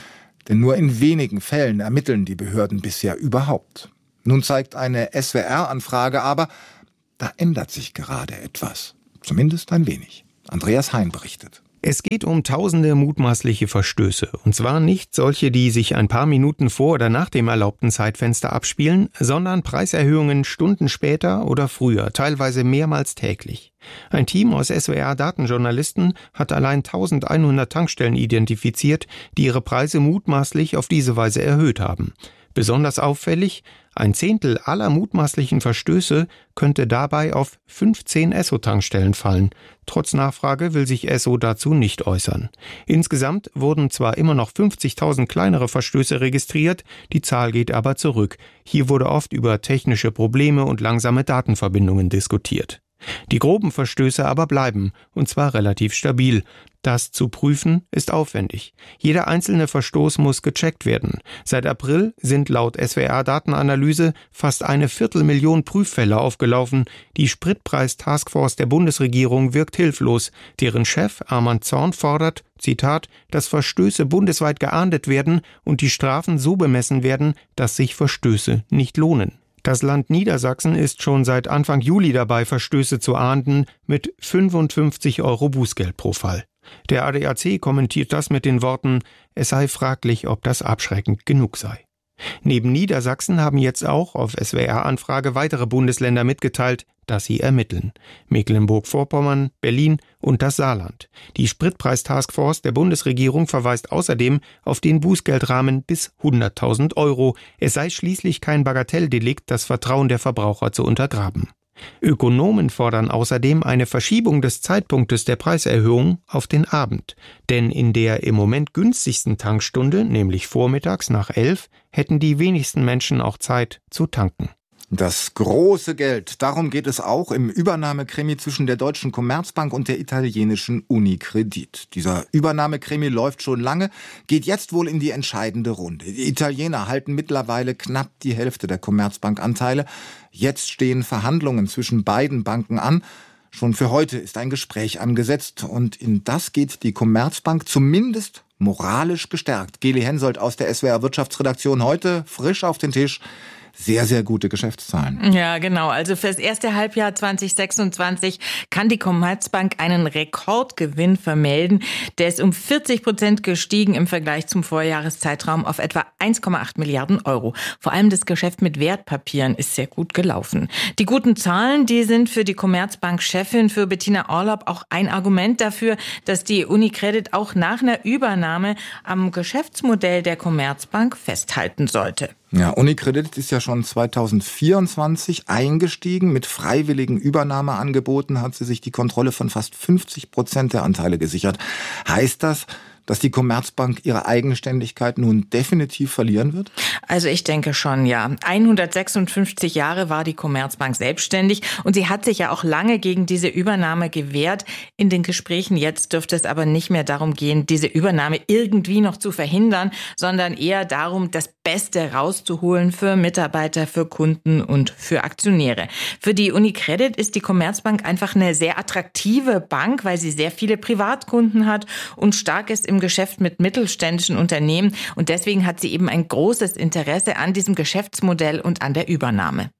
Denn nur in wenigen Fällen ermitteln die Behörden bisher überhaupt. Nun zeigt eine S W R-Anfrage aber, da ändert sich gerade etwas. Zumindest ein wenig. Andreas Hein berichtet. Es geht um tausende mutmaßliche Verstöße. Und zwar nicht solche, die sich ein paar Minuten vor oder nach dem erlaubten Zeitfenster abspielen, sondern Preiserhöhungen Stunden später oder früher, teilweise mehrmals täglich. Ein Team aus S W R-Datenjournalisten hat allein eintausendeinhundert Tankstellen identifiziert, die ihre Preise mutmaßlich auf diese Weise erhöht haben. Besonders auffällig, ein Zehntel aller mutmaßlichen Verstöße könnte dabei auf fünfzehn Esso-Tankstellen fallen. Trotz Nachfrage will sich Esso dazu nicht äußern. Insgesamt wurden zwar immer noch fünfzigtausend kleinere Verstöße registriert, die Zahl geht aber zurück. Hier wurde oft über technische Probleme und langsame Datenverbindungen diskutiert. Die groben Verstöße aber bleiben, und zwar relativ stabil. Das zu prüfen ist aufwendig. Jeder einzelne Verstoß muss gecheckt werden. Seit April sind laut S W R-Datenanalyse fast eine Viertelmillion Prüffälle aufgelaufen. Die Spritpreis-Taskforce der Bundesregierung wirkt hilflos. Deren Chef Armand Zorn fordert, Zitat, dass Verstöße bundesweit geahndet werden und die Strafen so bemessen werden, dass sich Verstöße nicht lohnen. Das Land Niedersachsen ist schon seit Anfang Juli dabei, Verstöße zu ahnden, mit fünfundfünfzig Euro Bußgeld pro Fall. Der A D A C kommentiert das mit den Worten, es sei fraglich, ob das abschreckend genug sei. Neben Niedersachsen haben jetzt auch auf S W R-Anfrage weitere Bundesländer mitgeteilt, dass sie ermitteln. Mecklenburg-Vorpommern, Berlin und das Saarland. Die Spritpreis-Taskforce der Bundesregierung verweist außerdem auf den Bußgeldrahmen bis hunderttausend Euro. Es sei schließlich kein Bagatelldelikt, das Vertrauen der Verbraucher zu untergraben. Ökonomen fordern außerdem eine Verschiebung des Zeitpunktes der Preiserhöhung auf den Abend. Denn in der im Moment günstigsten Tankstunde, nämlich vormittags nach elf, hätten die wenigsten Menschen auch Zeit zu tanken. Das große Geld, darum geht es auch im Übernahmekrimi zwischen der Deutschen Commerzbank und der italienischen Unicredit. Dieser Übernahmekrimi läuft schon lange, geht jetzt wohl in die entscheidende Runde. Die Italiener halten mittlerweile knapp die Hälfte der Commerzbank-Anteile. Jetzt stehen Verhandlungen zwischen beiden Banken an. Schon für heute ist ein Gespräch angesetzt und in das geht die Commerzbank zumindest moralisch gestärkt. Geli Hensoldt aus der S W R-Wirtschaftsredaktion heute frisch auf den Tisch. Sehr, sehr gute Geschäftszahlen. Ja, genau. Also fürs erste Halbjahr zwanzig sechsundzwanzig kann die Commerzbank einen Rekordgewinn vermelden. Der ist um vierzig Prozent gestiegen im Vergleich zum Vorjahreszeitraum auf etwa eins Komma acht Milliarden Euro. Vor allem das Geschäft mit Wertpapieren ist sehr gut gelaufen. Die guten Zahlen, die sind für die Commerzbank-Chefin, für Bettina Orlopp, auch ein Argument dafür, dass die Unicredit auch nach einer Übernahme am Geschäftsmodell der Commerzbank festhalten sollte. Ja, Unicredit ist ja schon zweitausendvierundzwanzig eingestiegen. Mit freiwilligen Übernahmeangeboten hat sie sich die Kontrolle von fast fünfzig Prozent der Anteile gesichert. Heißt das, dass die Commerzbank ihre Eigenständigkeit nun definitiv verlieren wird? Also ich denke schon, ja. hundertsechsundfünfzig Jahre war die Commerzbank selbstständig und sie hat sich ja auch lange gegen diese Übernahme gewehrt. In den Gesprächen jetzt dürfte es aber nicht mehr darum gehen, diese Übernahme irgendwie noch zu verhindern, sondern eher darum, das Beste rauszuholen für Mitarbeiter, für Kunden und für Aktionäre. Für die Unicredit ist die Commerzbank einfach eine sehr attraktive Bank, weil sie sehr viele Privatkunden hat und stark ist im Geschäft mit mittelständischen Unternehmen. Und deswegen hat sie eben ein großes Interesse an diesem Geschäftsmodell und an der Übernahme.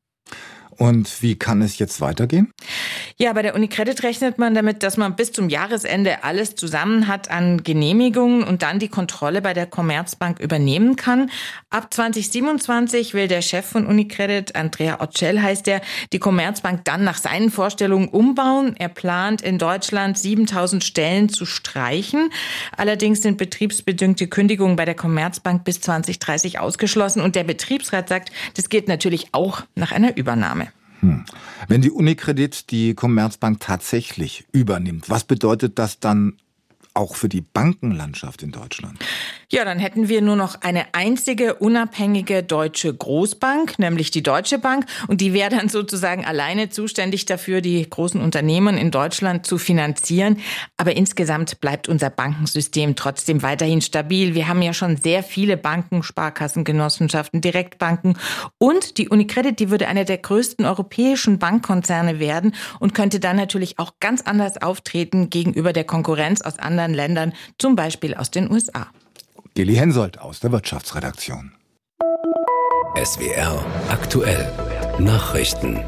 Und wie kann es jetzt weitergehen? Ja, bei der Unicredit rechnet man damit, dass man bis zum Jahresende alles zusammen hat an Genehmigungen und dann die Kontrolle bei der Commerzbank übernehmen kann. Ab zwanzig siebenundzwanzig will der Chef von Unicredit, Andrea Ocel heißt er, die Commerzbank dann nach seinen Vorstellungen umbauen. Er plant in Deutschland siebentausend Stellen zu streichen. Allerdings sind betriebsbedingte Kündigungen bei der Commerzbank bis zwanzig dreißig ausgeschlossen und der Betriebsrat sagt, das geht natürlich auch nach einer Übernahme. Hm. Wenn die Unicredit die Commerzbank tatsächlich übernimmt, was bedeutet das dann auch für die Bankenlandschaft in Deutschland? Ja, dann hätten wir nur noch eine einzige unabhängige deutsche Großbank, nämlich die Deutsche Bank. Und die wäre dann sozusagen alleine zuständig dafür, die großen Unternehmen in Deutschland zu finanzieren. Aber insgesamt bleibt unser Bankensystem trotzdem weiterhin stabil. Wir haben ja schon sehr viele Banken, Sparkassen, Genossenschaften, Direktbanken. Und die Unicredit, die würde eine der größten europäischen Bankkonzerne werden und könnte dann natürlich auch ganz anders auftreten gegenüber der Konkurrenz aus anderen Ländern, zum Beispiel aus den U S A. Gilly Hensoldt aus der Wirtschaftsredaktion. S W R aktuell Nachrichten.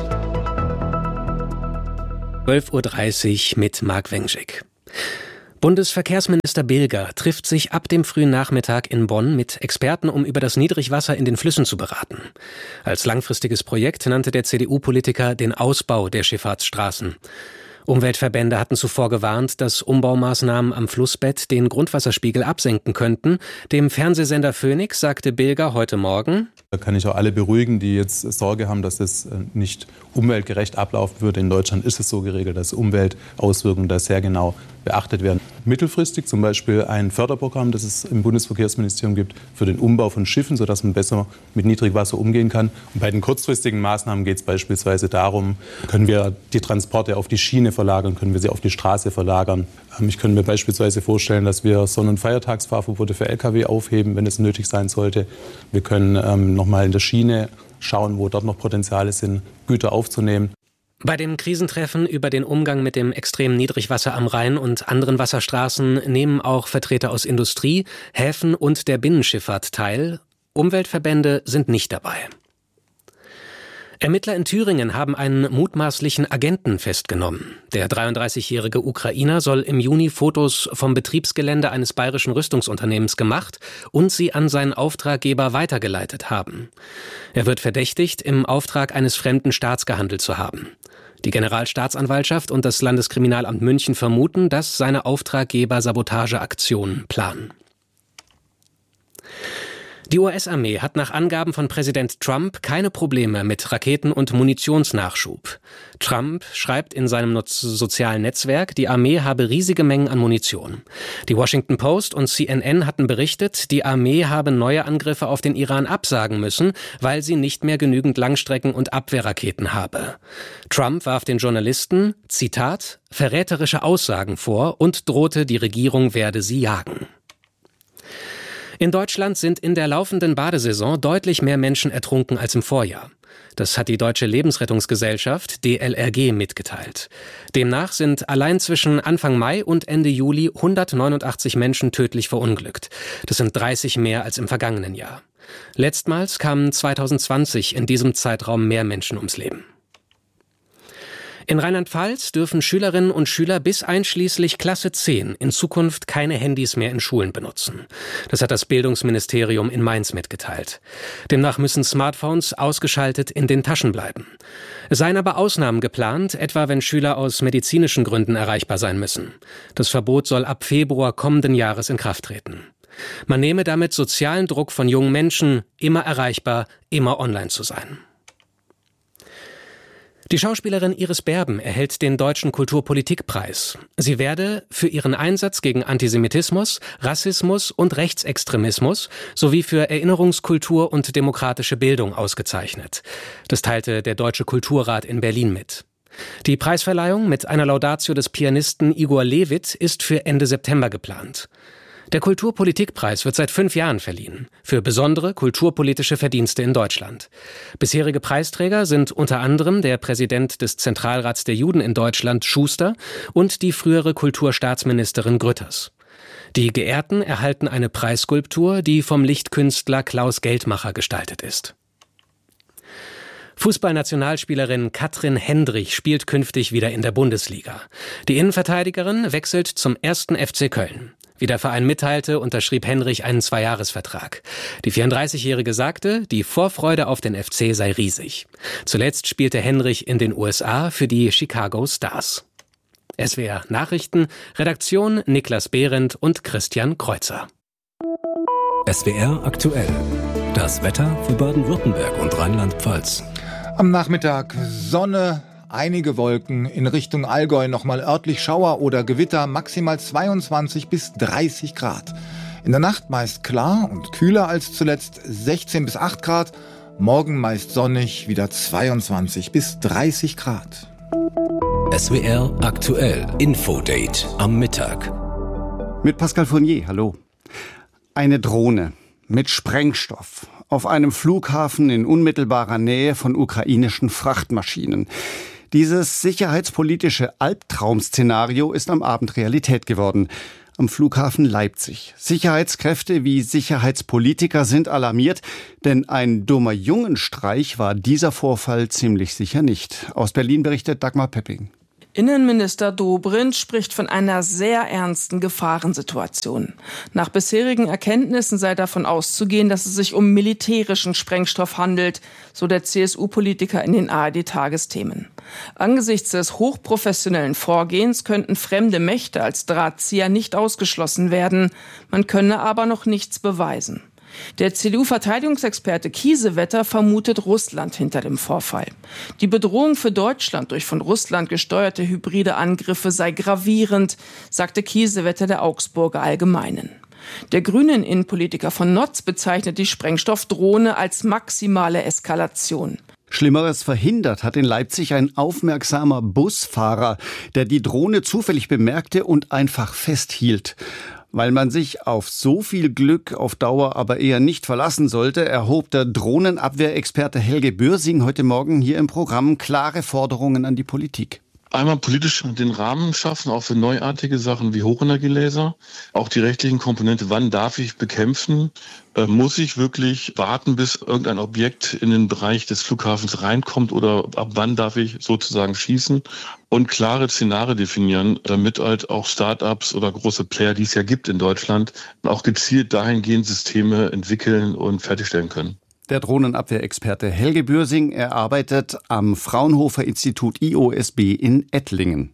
zwölf Uhr dreißig mit Marc Wengschik. Bundesverkehrsminister Bilger trifft sich ab dem frühen Nachmittag in Bonn mit Experten, um über das Niedrigwasser in den Flüssen zu beraten. Als langfristiges Projekt nannte der C D U-Politiker den Ausbau der Schifffahrtsstraßen. Umweltverbände hatten zuvor gewarnt, dass Umbaumaßnahmen am Flussbett den Grundwasserspiegel absenken könnten. Dem Fernsehsender Phoenix sagte Bilger heute Morgen: Da kann ich auch alle beruhigen, die jetzt Sorge haben, dass es nicht umweltgerecht ablaufen würde. In Deutschland ist es so geregelt, dass Umweltauswirkungen da sehr genau beachtet werden. Mittelfristig zum Beispiel ein Förderprogramm, das es im Bundesverkehrsministerium gibt, für den Umbau von Schiffen, sodass man besser mit Niedrigwasser umgehen kann. Und bei den kurzfristigen Maßnahmen geht es beispielsweise darum, können wir die Transporte auf die Schiene verlagern, können wir sie auf die Straße verlagern. Ich könnte mir beispielsweise vorstellen, dass wir Sonn- und Feiertagsfahrverbote für L K W aufheben, wenn es nötig sein sollte. Wir können ähm, noch mal in der Schiene schauen, wo dort noch Potenziale sind, Güter aufzunehmen. Bei dem Krisentreffen über den Umgang mit dem extremen Niedrigwasser am Rhein und anderen Wasserstraßen nehmen auch Vertreter aus Industrie, Häfen und der Binnenschifffahrt teil. Umweltverbände sind nicht dabei. Ermittler in Thüringen haben einen mutmaßlichen Agenten festgenommen. Der dreiunddreißigjährige Ukrainer soll im Juni Fotos vom Betriebsgelände eines bayerischen Rüstungsunternehmens gemacht und sie an seinen Auftraggeber weitergeleitet haben. Er wird verdächtigt, im Auftrag eines fremden Staats gehandelt zu haben. Die Generalstaatsanwaltschaft und das Landeskriminalamt München vermuten, dass seine Auftraggeber Sabotageaktionen planen. Die U S-Armee hat nach Angaben von Präsident Trump keine Probleme mit Raketen- und Munitionsnachschub. Trump schreibt in seinem sozialen Netzwerk, die Armee habe riesige Mengen an Munition. Die Washington Post und C N N hatten berichtet, die Armee habe neue Angriffe auf den Iran absagen müssen, weil sie nicht mehr genügend Langstrecken- und Abwehrraketen habe. Trump warf den Journalisten, Zitat, verräterische Aussagen vor und drohte, die Regierung werde sie jagen. In Deutschland sind in der laufenden Badesaison deutlich mehr Menschen ertrunken als im Vorjahr. Das hat die Deutsche Lebensrettungsgesellschaft D L R G mitgeteilt. Demnach sind allein zwischen Anfang Mai und Ende Juli hundertneunundachtzig Menschen tödlich verunglückt. Das sind dreißig mehr als im vergangenen Jahr. Letztmals kamen zweitausendzwanzig in diesem Zeitraum mehr Menschen ums Leben. In Rheinland-Pfalz dürfen Schülerinnen und Schüler bis einschließlich Klasse zehn in Zukunft keine Handys mehr in Schulen benutzen. Das hat das Bildungsministerium in Mainz mitgeteilt. Demnach müssen Smartphones ausgeschaltet in den Taschen bleiben. Es seien aber Ausnahmen geplant, etwa wenn Schüler aus medizinischen Gründen erreichbar sein müssen. Das Verbot soll ab Februar kommenden Jahres in Kraft treten. Man nehme damit sozialen Druck von jungen Menschen, immer erreichbar, immer online zu sein. Die Schauspielerin Iris Berben erhält den Deutschen Kulturpolitikpreis. Sie werde für ihren Einsatz gegen Antisemitismus, Rassismus und Rechtsextremismus sowie für Erinnerungskultur und demokratische Bildung ausgezeichnet. Das teilte der Deutsche Kulturrat in Berlin mit. Die Preisverleihung mit einer Laudatio des Pianisten Igor Levit ist für Ende September geplant. Der Kulturpolitikpreis wird seit fünf Jahren verliehen, für besondere kulturpolitische Verdienste in Deutschland. Bisherige Preisträger sind unter anderem der Präsident des Zentralrats der Juden in Deutschland, Schuster, und die frühere Kulturstaatsministerin Grütters. Die Geehrten erhalten eine Preisskulptur, die vom Lichtkünstler Klaus Geldmacher gestaltet ist. Fußballnationalspielerin Katrin Hendrich spielt künftig wieder in der Bundesliga. Die Innenverteidigerin wechselt zum ersten F C Köln. Wie der Verein mitteilte, unterschrieb Hendrich einen Zweijahresvertrag. Die vierunddreißigjährige sagte, die Vorfreude auf den F C sei riesig. Zuletzt spielte Hendrich in den U S A für die Chicago Stars. S W R Nachrichten, Redaktion Niklas Behrendt und Christian Kreuzer. S W R aktuell. Das Wetter für Baden-Württemberg und Rheinland-Pfalz. Am Nachmittag Sonne, einige Wolken, in Richtung Allgäu nochmal örtlich Schauer oder Gewitter, maximal zweiundzwanzig bis dreißig Grad. In der Nacht meist klar und kühler als zuletzt, sechzehn bis acht Grad. Morgen meist sonnig, wieder zweiundzwanzig bis dreißig Grad. S W R aktuell, Infodate am Mittag. Mit Pascal Fournier, hallo. Eine Drohne mit Sprengstoff auf einem Flughafen in unmittelbarer Nähe von ukrainischen Frachtmaschinen. Dieses sicherheitspolitische Albtraum-Szenario ist am Abend Realität geworden. am Flughafen Leipzig. Sicherheitskräfte wie Sicherheitspolitiker sind alarmiert, denn ein dummer Jungenstreich war dieser Vorfall ziemlich sicher nicht. Aus Berlin berichtet Dagmar Pepping. Innenminister Dobrindt spricht von einer sehr ernsten Gefahrensituation. Nach bisherigen Erkenntnissen sei davon auszugehen, dass es sich um militärischen Sprengstoff handelt, so der C S U-Politiker in den A R D-Tagesthemen. Angesichts des hochprofessionellen Vorgehens könnten fremde Mächte als Drahtzieher nicht ausgeschlossen werden. Man könne aber noch nichts beweisen. Der C D U-Verteidigungsexperte Kiesewetter vermutet Russland hinter dem Vorfall. Die Bedrohung für Deutschland durch von Russland gesteuerte hybride Angriffe sei gravierend, sagte Kiesewetter der Augsburger Allgemeinen. Der grünen Innenpolitiker von Notz bezeichnet die Sprengstoffdrohne als maximale Eskalation. Schlimmeres verhindert hat in Leipzig ein aufmerksamer Busfahrer, der die Drohne zufällig bemerkte und einfach festhielt. Weil man sich auf so viel Glück auf Dauer aber eher nicht verlassen sollte, erhob der Drohnenabwehrexperte Helge Bürsing heute Morgen hier im Programm klare Forderungen an die Politik. Einmal politisch den Rahmen schaffen, auch für neuartige Sachen wie Hochenergielaser. Auch die rechtlichen Komponente, wann darf ich bekämpfen? Äh, muss ich wirklich warten, bis irgendein Objekt in den Bereich des Flughafens reinkommt oder ab wann darf ich sozusagen schießen? Und klare Szenarien definieren, damit halt auch Start-ups oder große Player, die es ja gibt in Deutschland, auch gezielt dahingehend Systeme entwickeln und fertigstellen können. Der Drohnenabwehrexperte Helge Bürsing, er arbeitet am Fraunhofer Institut I O S B in Ettlingen.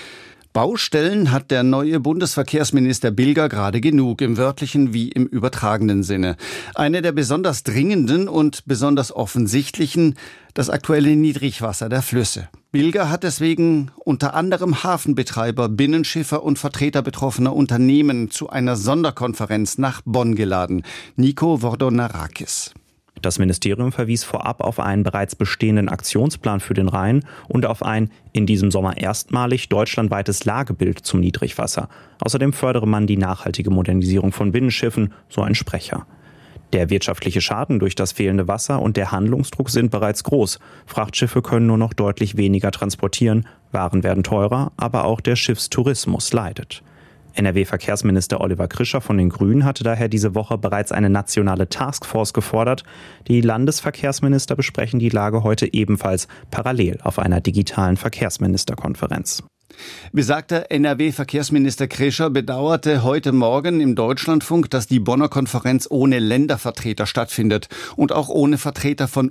Baustellen hat der neue Bundesverkehrsminister Bilger gerade genug, im wörtlichen wie im übertragenen Sinne. Eine der besonders dringenden und besonders offensichtlichen, das aktuelle Niedrigwasser der Flüsse. Bilger hat deswegen unter anderem Hafenbetreiber, Binnenschiffer und Vertreter betroffener Unternehmen zu einer Sonderkonferenz nach Bonn geladen. Nico Vordonarakis. Das Ministerium verwies vorab auf einen bereits bestehenden Aktionsplan für den Rhein und auf ein in diesem Sommer erstmalig deutschlandweites Lagebild zum Niedrigwasser. Außerdem fördere man die nachhaltige Modernisierung von Binnenschiffen, so ein Sprecher. Der wirtschaftliche Schaden durch das fehlende Wasser und der Handlungsdruck sind bereits groß. Frachtschiffe können nur noch deutlich weniger transportieren, Waren werden teurer, aber auch der Schiffstourismus leidet. N R W-Verkehrsminister Oliver Krischer von den Grünen hatte daher diese Woche bereits eine nationale Taskforce gefordert. Die Landesverkehrsminister besprechen die Lage heute ebenfalls parallel auf einer digitalen Verkehrsministerkonferenz. Besagter N R W-Verkehrsminister Krischer bedauerte heute Morgen im Deutschlandfunk, dass die Bonner Konferenz ohne Ländervertreter stattfindet und auch ohne Vertreter von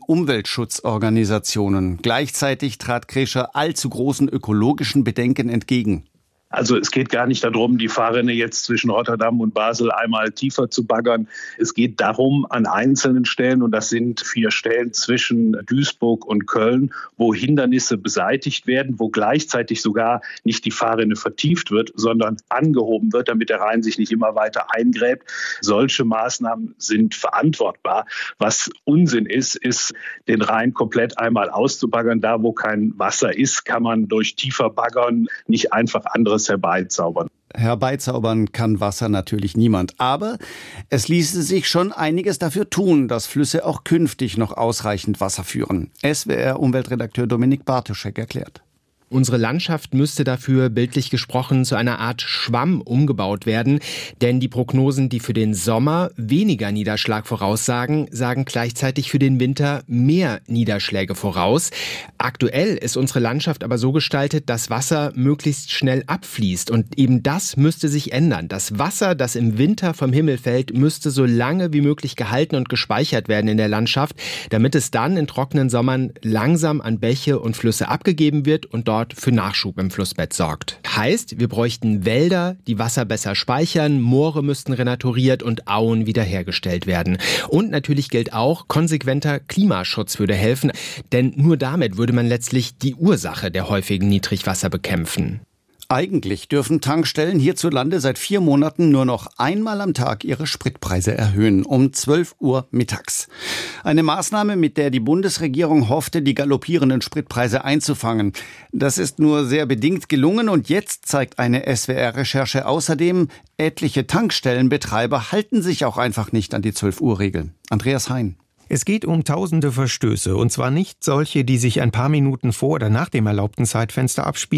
Umweltschutzorganisationen. Gleichzeitig trat Krischer allzu großen ökologischen Bedenken entgegen. Also es geht gar nicht darum, die Fahrrinne jetzt zwischen Rotterdam und Basel einmal tiefer zu baggern. Es geht darum, an einzelnen Stellen, und das sind vier Stellen zwischen Duisburg und Köln, wo Hindernisse beseitigt werden, wo gleichzeitig sogar nicht die Fahrrinne vertieft wird, sondern angehoben wird, damit der Rhein sich nicht immer weiter eingräbt. Solche Maßnahmen sind verantwortbar. Was Unsinn ist, ist, den Rhein komplett einmal auszubaggern. Da, wo kein Wasser ist, kann man durch tiefer Baggern nicht einfach anderes herbeizaubern. Herbeizaubern kann Wasser natürlich niemand. Aber es ließe sich schon einiges dafür tun, dass Flüsse auch künftig noch ausreichend Wasser führen. S W R-Umweltredakteur Dominik Bartoschek erklärt. Unsere Landschaft müsste dafür bildlich gesprochen zu einer Art Schwamm umgebaut werden, denn die Prognosen, die für den Sommer weniger Niederschlag voraussagen, sagen gleichzeitig für den Winter mehr Niederschläge voraus. Aktuell ist unsere Landschaft aber so gestaltet, dass Wasser möglichst schnell abfließt und eben das müsste sich ändern. Das Wasser, das im Winter vom Himmel fällt, müsste so lange wie möglich gehalten und gespeichert werden in der Landschaft, damit es dann in trockenen Sommern langsam an Bäche und Flüsse abgegeben wird und dort für Nachschub im Flussbett sorgt. Heißt, wir bräuchten Wälder, die Wasser besser speichern, Moore müssten renaturiert und Auen wiederhergestellt werden. Und natürlich gilt auch, konsequenter Klimaschutz würde helfen, denn nur damit würde man letztlich die Ursache der häufigen Niedrigwasser bekämpfen. Eigentlich dürfen Tankstellen hierzulande seit vier Monaten nur noch einmal am Tag ihre Spritpreise erhöhen, um zwölf Uhr mittags. Eine Maßnahme, mit der die Bundesregierung hoffte, die galoppierenden Spritpreise einzufangen. Das ist nur sehr bedingt gelungen und jetzt zeigt eine S W R-Recherche außerdem, etliche Tankstellenbetreiber halten sich auch einfach nicht an die zwölf Uhr Regel. Andreas Hein. Es geht um tausende Verstöße, und zwar nicht solche, die sich ein paar Minuten vor oder nach dem erlaubten Zeitfenster abspielen,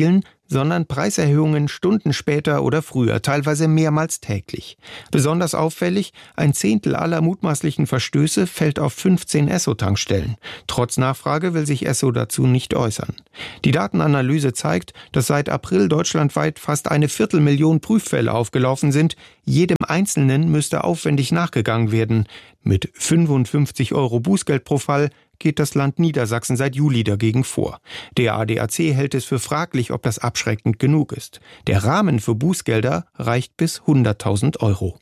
sondern Preiserhöhungen Stunden später oder früher, teilweise mehrmals täglich. Besonders auffällig, ein Zehntel aller mutmaßlichen Verstöße fällt auf fünfzehn Esso-Tankstellen. Trotz Nachfrage will sich Esso dazu nicht äußern. Die Datenanalyse zeigt, dass seit April deutschlandweit fast eine Viertelmillion Prüffälle aufgelaufen sind. Jedem Einzelnen müsste aufwendig nachgegangen werden. Mit fünfundfünfzig Euro Bußgeld pro Fall geht das Land Niedersachsen seit Juli dagegen vor. Der A D A C hält es für fraglich, ob das abschreckend genug ist. Der Rahmen für Bußgelder reicht bis hunderttausend Euro.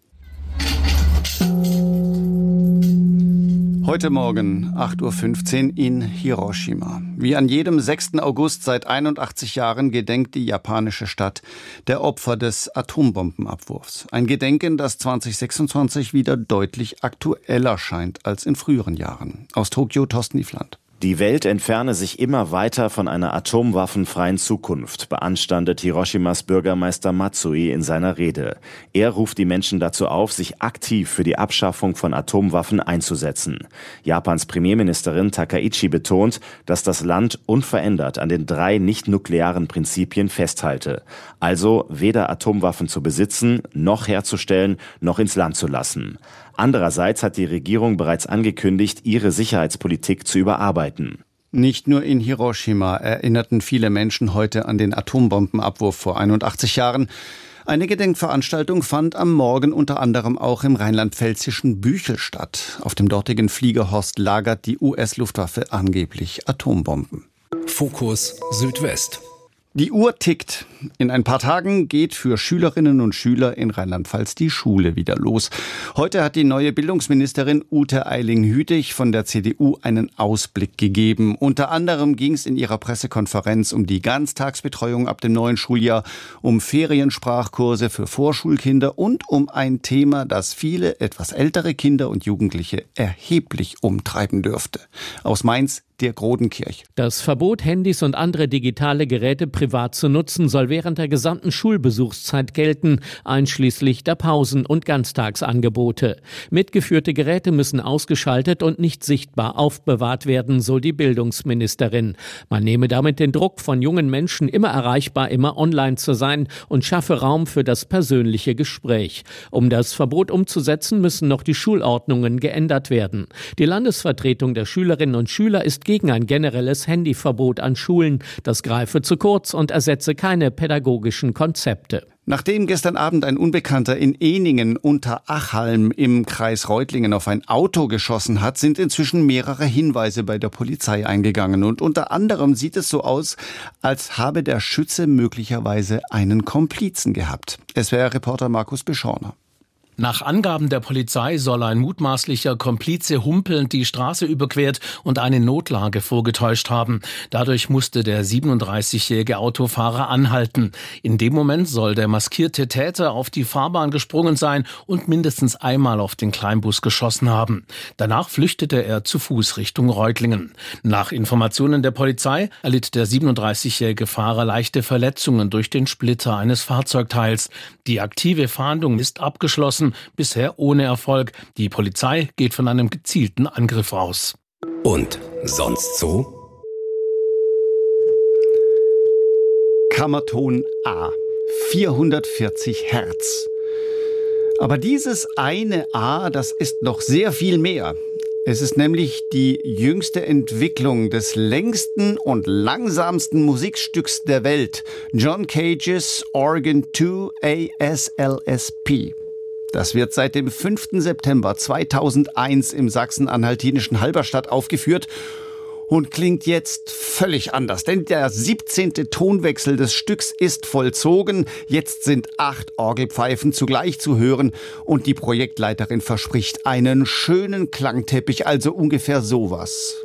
Heute Morgen acht Uhr fünfzehn in Hiroshima. Wie an jedem sechsten August seit einundachtzig Jahren gedenkt die japanische Stadt der Opfer des Atombombenabwurfs. Ein Gedenken, das zwanzig sechsundzwanzig wieder deutlich aktueller scheint als in früheren Jahren. Aus Tokio, Thorsten Niefland. Die Welt entferne sich immer weiter von einer atomwaffenfreien Zukunft, beanstandet Hiroshimas Bürgermeister Matsui in seiner Rede. Er ruft die Menschen dazu auf, sich aktiv für die Abschaffung von Atomwaffen einzusetzen. Japans Premierministerin Takaichi betont, dass das Land unverändert an den drei nicht-nuklearen Prinzipien festhalte. Also weder Atomwaffen zu besitzen, noch herzustellen, noch ins Land zu lassen. Andererseits hat die Regierung bereits angekündigt, ihre Sicherheitspolitik zu überarbeiten. Nicht nur in Hiroshima erinnerten viele Menschen heute an den Atombombenabwurf vor einundachtzig Jahren. Eine Gedenkveranstaltung fand am Morgen unter anderem auch im rheinland-pfälzischen Büchel statt. Auf dem dortigen Fliegerhorst lagert die U S-Luftwaffe angeblich Atombomben. Fokus Südwest. Die Uhr tickt. In ein paar Tagen geht für Schülerinnen und Schüler in Rheinland-Pfalz die Schule wieder los. Heute hat die neue Bildungsministerin Ute Eiling-Hütig von der C D U einen Ausblick gegeben. Unter anderem ging es in ihrer Pressekonferenz um die Ganztagsbetreuung ab dem neuen Schuljahr, um Feriensprachkurse für Vorschulkinder und um ein Thema, das viele etwas ältere Kinder und Jugendliche erheblich umtreiben dürfte. Aus Mainz, Dirk Rodenkirch. Das Verbot, Handys und andere digitale Geräte privat zu nutzen, soll während der gesamten Schulbesuchszeit gelten, einschließlich der Pausen- und Ganztagsangebote. Mitgeführte Geräte müssen ausgeschaltet und nicht sichtbar aufbewahrt werden, so die Bildungsministerin. Man nehme damit den Druck von jungen Menschen, immer erreichbar, immer online zu sein, und schaffe Raum für das persönliche Gespräch. Um das Verbot umzusetzen, müssen noch die Schulordnungen geändert werden. Die Landesvertretung der Schülerinnen und Schüler ist gegen ein generelles Handyverbot an Schulen. Das greife zu kurz und ersetze keine pädagogischen Konzepte. Nachdem gestern Abend ein Unbekannter in Ehningen unter Achalm im Kreis Reutlingen auf ein Auto geschossen hat, sind inzwischen mehrere Hinweise bei der Polizei eingegangen. Und unter anderem sieht es so aus, als habe der Schütze möglicherweise einen Komplizen gehabt. S W R-Reporter Markus Beschorner. Nach Angaben der Polizei soll ein mutmaßlicher Komplize humpelnd die Straße überquert und eine Notlage vorgetäuscht haben. Dadurch musste der siebenunddreißigjährige Autofahrer anhalten. In dem Moment soll der maskierte Täter auf die Fahrbahn gesprungen sein und mindestens einmal auf den Kleinbus geschossen haben. Danach flüchtete er zu Fuß Richtung Reutlingen. Nach Informationen der Polizei erlitt der siebenunddreißigjährige Fahrer leichte Verletzungen durch den Splitter eines Fahrzeugteils. Die aktive Fahndung ist abgeschlossen. Bisher ohne Erfolg. Die Polizei geht von einem gezielten Angriff aus. Und sonst so? Kammerton A. vierhundertvierzig Hertz. Aber dieses eine A, das ist noch sehr viel mehr. Es ist nämlich die jüngste Entwicklung des längsten und langsamsten Musikstücks der Welt. John Cages Organ zwei A S L S P. Das wird seit dem fünften September zweitausendeins im sachsen-anhaltinischen Halberstadt aufgeführt und klingt jetzt völlig anders. Denn der siebzehnte Tonwechsel des Stücks ist vollzogen. Jetzt sind acht Orgelpfeifen zugleich zu hören und die Projektleiterin verspricht einen schönen Klangteppich, also ungefähr sowas.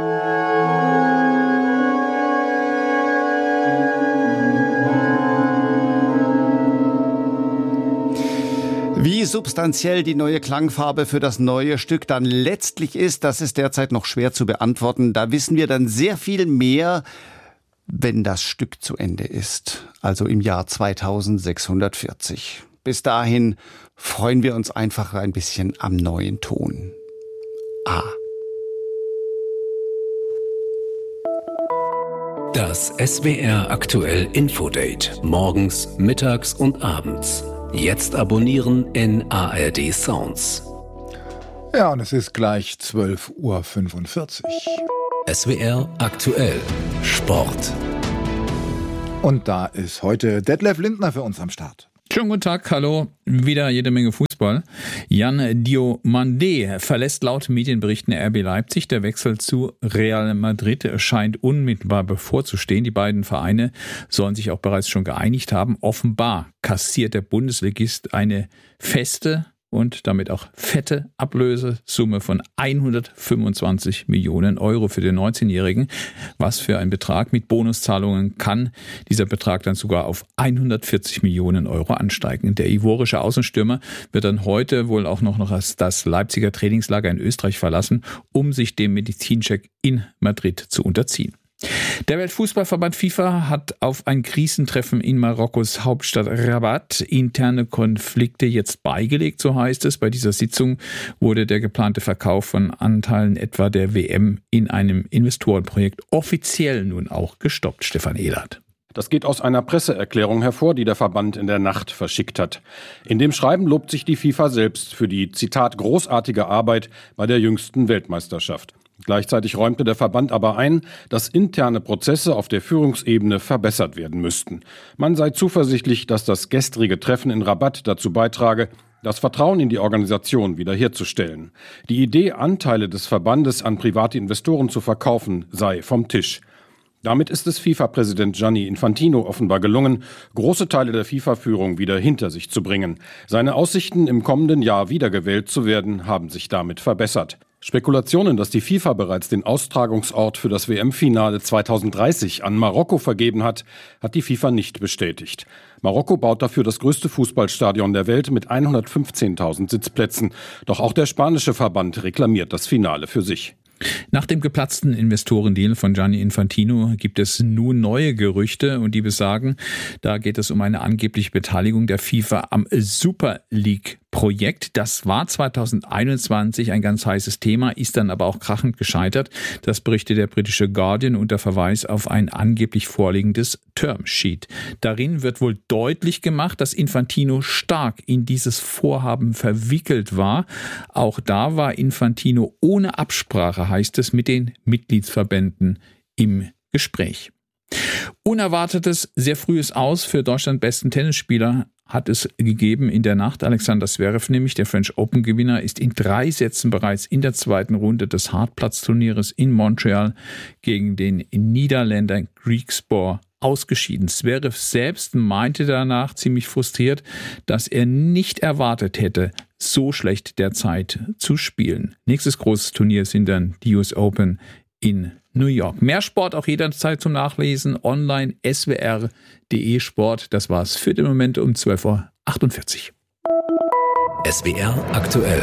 Wie substanziell die neue Klangfarbe für das neue Stück dann letztlich ist, das ist derzeit noch schwer zu beantworten. Da wissen wir dann sehr viel mehr, wenn das Stück zu Ende ist, also im Jahr zweitausendsechshundertvierzig. Bis dahin freuen wir uns einfach ein bisschen am neuen Ton. A. Das S W R aktuell Infodate. Morgens, mittags und abends. Jetzt abonnieren in A R D Sounds. Ja, und es ist gleich zwölf Uhr fünfundvierzig. S W R aktuell Sport. Und da ist heute Detlef Lindner für uns am Start. Schönen guten Tag, hallo. Wieder jede Menge Fußball. Jan Diomandé verlässt laut Medienberichten R B Leipzig. Der Wechsel zu Real Madrid scheint unmittelbar bevorzustehen. Die beiden Vereine sollen sich auch bereits schon geeinigt haben. Offenbar kassiert der Bundesligist eine feste und damit auch fette Ablösesumme von hundertfünfundzwanzig Millionen Euro für den neunzehnjährigen. Was für ein Betrag. Mit Bonuszahlungen kann dieser Betrag dann sogar auf hundertvierzig Millionen Euro ansteigen. Der ivorische Außenstürmer wird dann heute wohl auch noch das Leipziger Trainingslager in Österreich verlassen, um sich dem Medizincheck in Madrid zu unterziehen. Der Weltfußballverband FIFA hat auf ein Krisentreffen in Marokkos Hauptstadt Rabat interne Konflikte jetzt beigelegt, so heißt es. Bei dieser Sitzung wurde der geplante Verkauf von Anteilen etwa der W M in einem Investorenprojekt offiziell nun auch gestoppt. Stefan Ehlert. Das geht aus einer Presseerklärung hervor, die der Verband in der Nacht verschickt hat. In dem Schreiben lobt sich die FIFA selbst für die, Zitat, großartige Arbeit bei der jüngsten Weltmeisterschaft. Gleichzeitig räumte der Verband aber ein, dass interne Prozesse auf der Führungsebene verbessert werden müssten. Man sei zuversichtlich, dass das gestrige Treffen in Rabat dazu beitrage, das Vertrauen in die Organisation wiederherzustellen. Die Idee, Anteile des Verbandes an private Investoren zu verkaufen, sei vom Tisch. Damit ist es FIFA-Präsident Gianni Infantino offenbar gelungen, große Teile der FIFA-Führung wieder hinter sich zu bringen. Seine Aussichten, im kommenden Jahr wiedergewählt zu werden, haben sich damit verbessert. Spekulationen, dass die FIFA bereits den Austragungsort für das W M-Finale zweitausenddreißig an Marokko vergeben hat, hat die FIFA nicht bestätigt. Marokko baut dafür das größte Fußballstadion der Welt mit hundertfünfzehntausend Sitzplätzen. Doch auch der spanische Verband reklamiert das Finale für sich. Nach dem geplatzten Investorendeal von Gianni Infantino gibt es nun neue Gerüchte und die besagen, da geht es um eine angebliche Beteiligung der FIFA am Super League-Projekt. Das war zweitausendeinundzwanzig ein ganz heißes Thema, ist dann aber auch krachend gescheitert. Das berichtet der britische Guardian unter Verweis auf ein angeblich vorliegendes Termsheet. Darin wird wohl deutlich gemacht, dass Infantino stark in dieses Vorhaben verwickelt war. Auch da war Infantino ohne Absprache, heißt es, mit den Mitgliedsverbänden im Gespräch. Unerwartetes, sehr frühes Aus für Deutschlands besten Tennisspieler hat es gegeben in der Nacht. Alexander Zverev, nämlich der French Open-Gewinner, ist in drei Sätzen bereits in der zweiten Runde des Hartplatz-Turnieres in Montreal gegen den Niederländer Griekspoor ausgeschieden. Zverev selbst meinte danach ziemlich frustriert, dass er nicht erwartet hätte, so schlecht derzeit zu spielen. Nächstes großes Turnier sind dann die U S Open in New York. Mehr Sport auch jederzeit zum Nachlesen online S W R punkt de Sport. Das war's für den Moment um zwölf Uhr achtundvierzig. S W R aktuell.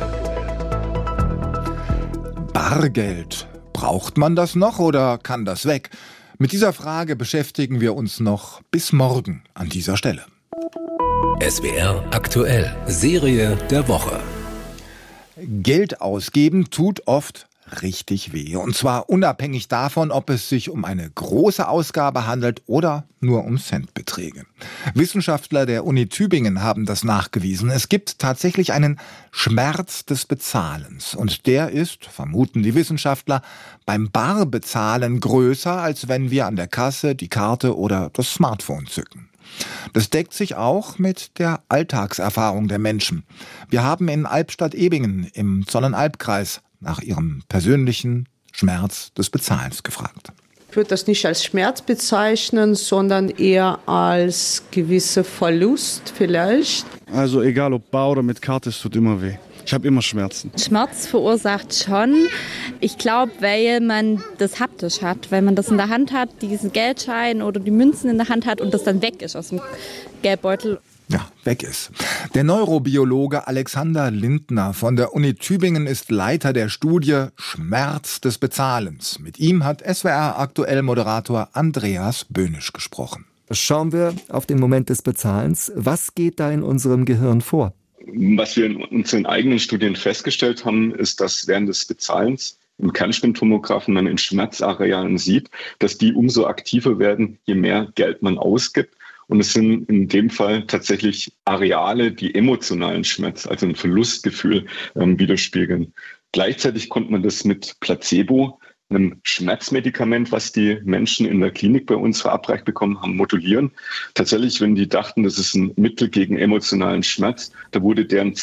Bargeld. Braucht man das noch oder kann das weg? Mit dieser Frage beschäftigen wir uns noch bis morgen an dieser Stelle. S W R aktuell. Serie der Woche. Geld ausgeben tut oft richtig weh. Und zwar unabhängig davon, ob es sich um eine große Ausgabe handelt oder nur um Centbeträge. Wissenschaftler der Uni Tübingen haben das nachgewiesen. Es gibt tatsächlich einen Schmerz des Bezahlens. Und der ist, vermuten die Wissenschaftler, beim Barbezahlen größer, als wenn wir an der Kasse die Karte oder das Smartphone zücken. Das deckt sich auch mit der Alltagserfahrung der Menschen. Wir haben in Albstadt-Ebingen im Zollernalbkreis nach ihrem persönlichen Schmerz des Bezahlens gefragt. Ich würde das nicht als Schmerz bezeichnen, sondern eher als gewisser Verlust vielleicht. Also egal ob bar oder mit Karte, es tut immer weh. Ich habe immer Schmerzen. Schmerz verursacht schon. Ich glaube, weil man das haptisch hat, weil man das in der Hand hat, diesen Geldschein oder die Münzen in der Hand hat und das dann weg ist aus dem Geldbeutel. Ja, weg ist. Der Neurobiologe Alexander Lindner von der Uni Tübingen ist Leiter der Studie Schmerz des Bezahlens. Mit ihm hat S W R aktuell Moderator Andreas Böhnisch gesprochen. Schauen wir auf den Moment des Bezahlens. Was geht da in unserem Gehirn vor? Was wir in unseren eigenen Studien festgestellt haben, ist, dass während des Bezahlens im Kernspintomographen man in Schmerzarealen sieht, dass die umso aktiver werden, je mehr Geld man ausgibt. Und es sind in dem Fall tatsächlich Areale, die emotionalen Schmerz, also ein Verlustgefühl, ähm, widerspiegeln. Gleichzeitig konnte man das mit Placebo, einem Schmerzmedikament, was die Menschen in der Klinik bei uns verabreicht bekommen haben, modulieren. Tatsächlich, wenn die dachten, das ist ein Mittel gegen emotionalen Schmerz, da wurde deren